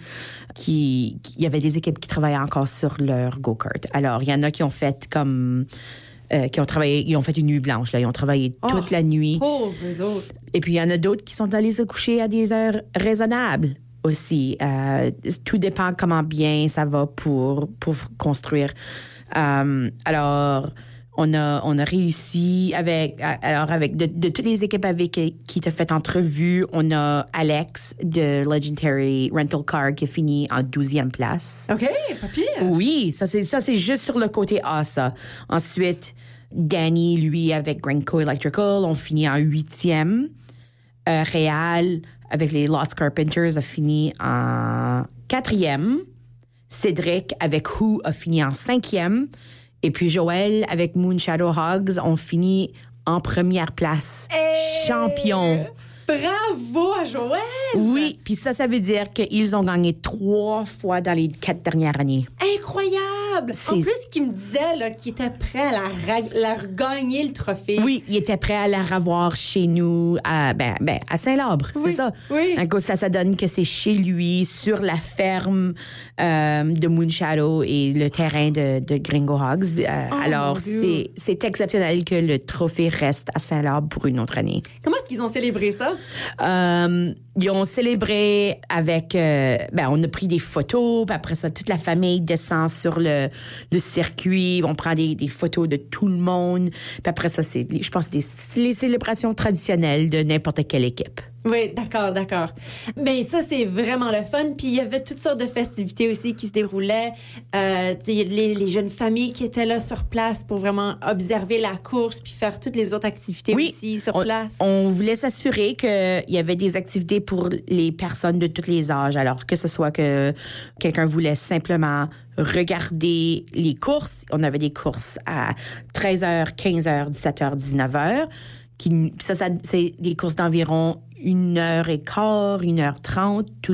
qui, qui- il y avait des équipes qui travaillaient encore sur leur go-kart. Alors, il y en a qui ont fait comme... euh, qui ont travaillé, ils ont fait une nuit blanche, là. Ils ont travaillé Oh. toute la nuit. Pauvres eux autres. Et puis, il y en a d'autres qui sont allés se coucher à des heures raisonnables aussi. Euh, tout dépend comment bien ça va pour, pour construire. Euh, alors, on a, on a réussi avec, alors avec de, de toutes les équipes avec qui t'ont fait entrevue, on a Alex de Legendary Rental Car qui a fini en douzième place. OK, pas pire. Oui, ça c'est ça c'est juste sur le côté A, ça. Ensuite, Danny, lui, avec Grenco Electrical, on finit en huitième. Euh, Réal, avec les Lost Carpenters, a fini en quatrième. Cédric, avec Who, a fini en cinquième. Et puis Joël, avec Moonshadow Hogs, ont fini en première place. Hey! Champion. Bravo à Joël! Oui, puis ça, ça veut dire qu'ils ont gagné trois fois dans les quatre dernières années. Incroyable! C'est- En plus, il me disait là, qu'il était prêt à la, ra- la regagner le trophée. Oui, il était prêt à la revoir chez nous, à, ben, ben, à Saint-Labre, Oui, c'est ça. oui. Donc, ça, ça donne que c'est chez lui, sur la ferme euh, de Moonshadow et le terrain de, de Gringo Hogs. Euh, Oh, alors, mon Dieu. c'est, c'est exceptionnel que le trophée reste à Saint-Labre pour une autre année. Comment est-ce qu'ils ont célébré ça? Euh, ils ont célébré avec... euh, ben, on a pris des photos, puis après ça, toute la famille descend sur le, le circuit. On prend des, des photos de tout le monde. Puis après ça, c'est, je pense, des, c'est les célébrations traditionnelles de n'importe quelle équipe. Oui, d'accord, d'accord. Ben ça, c'est vraiment le fun. Puis il y avait toutes sortes de festivités aussi qui se déroulaient. Euh, tu sais, les, les jeunes familles qui étaient là sur place pour vraiment observer la course puis faire toutes les autres activités aussi sur on, place. on voulait s'assurer qu'il y avait des activités pour les personnes de tous les âges. Alors, que ce soit que quelqu'un voulait simplement regarder les courses. On avait des courses à treize heures, quinze heures, dix-sept heures, dix-neuf heures. Qui, ça, ça, c'est des courses d'environ une heure et quart, une heure trente, tout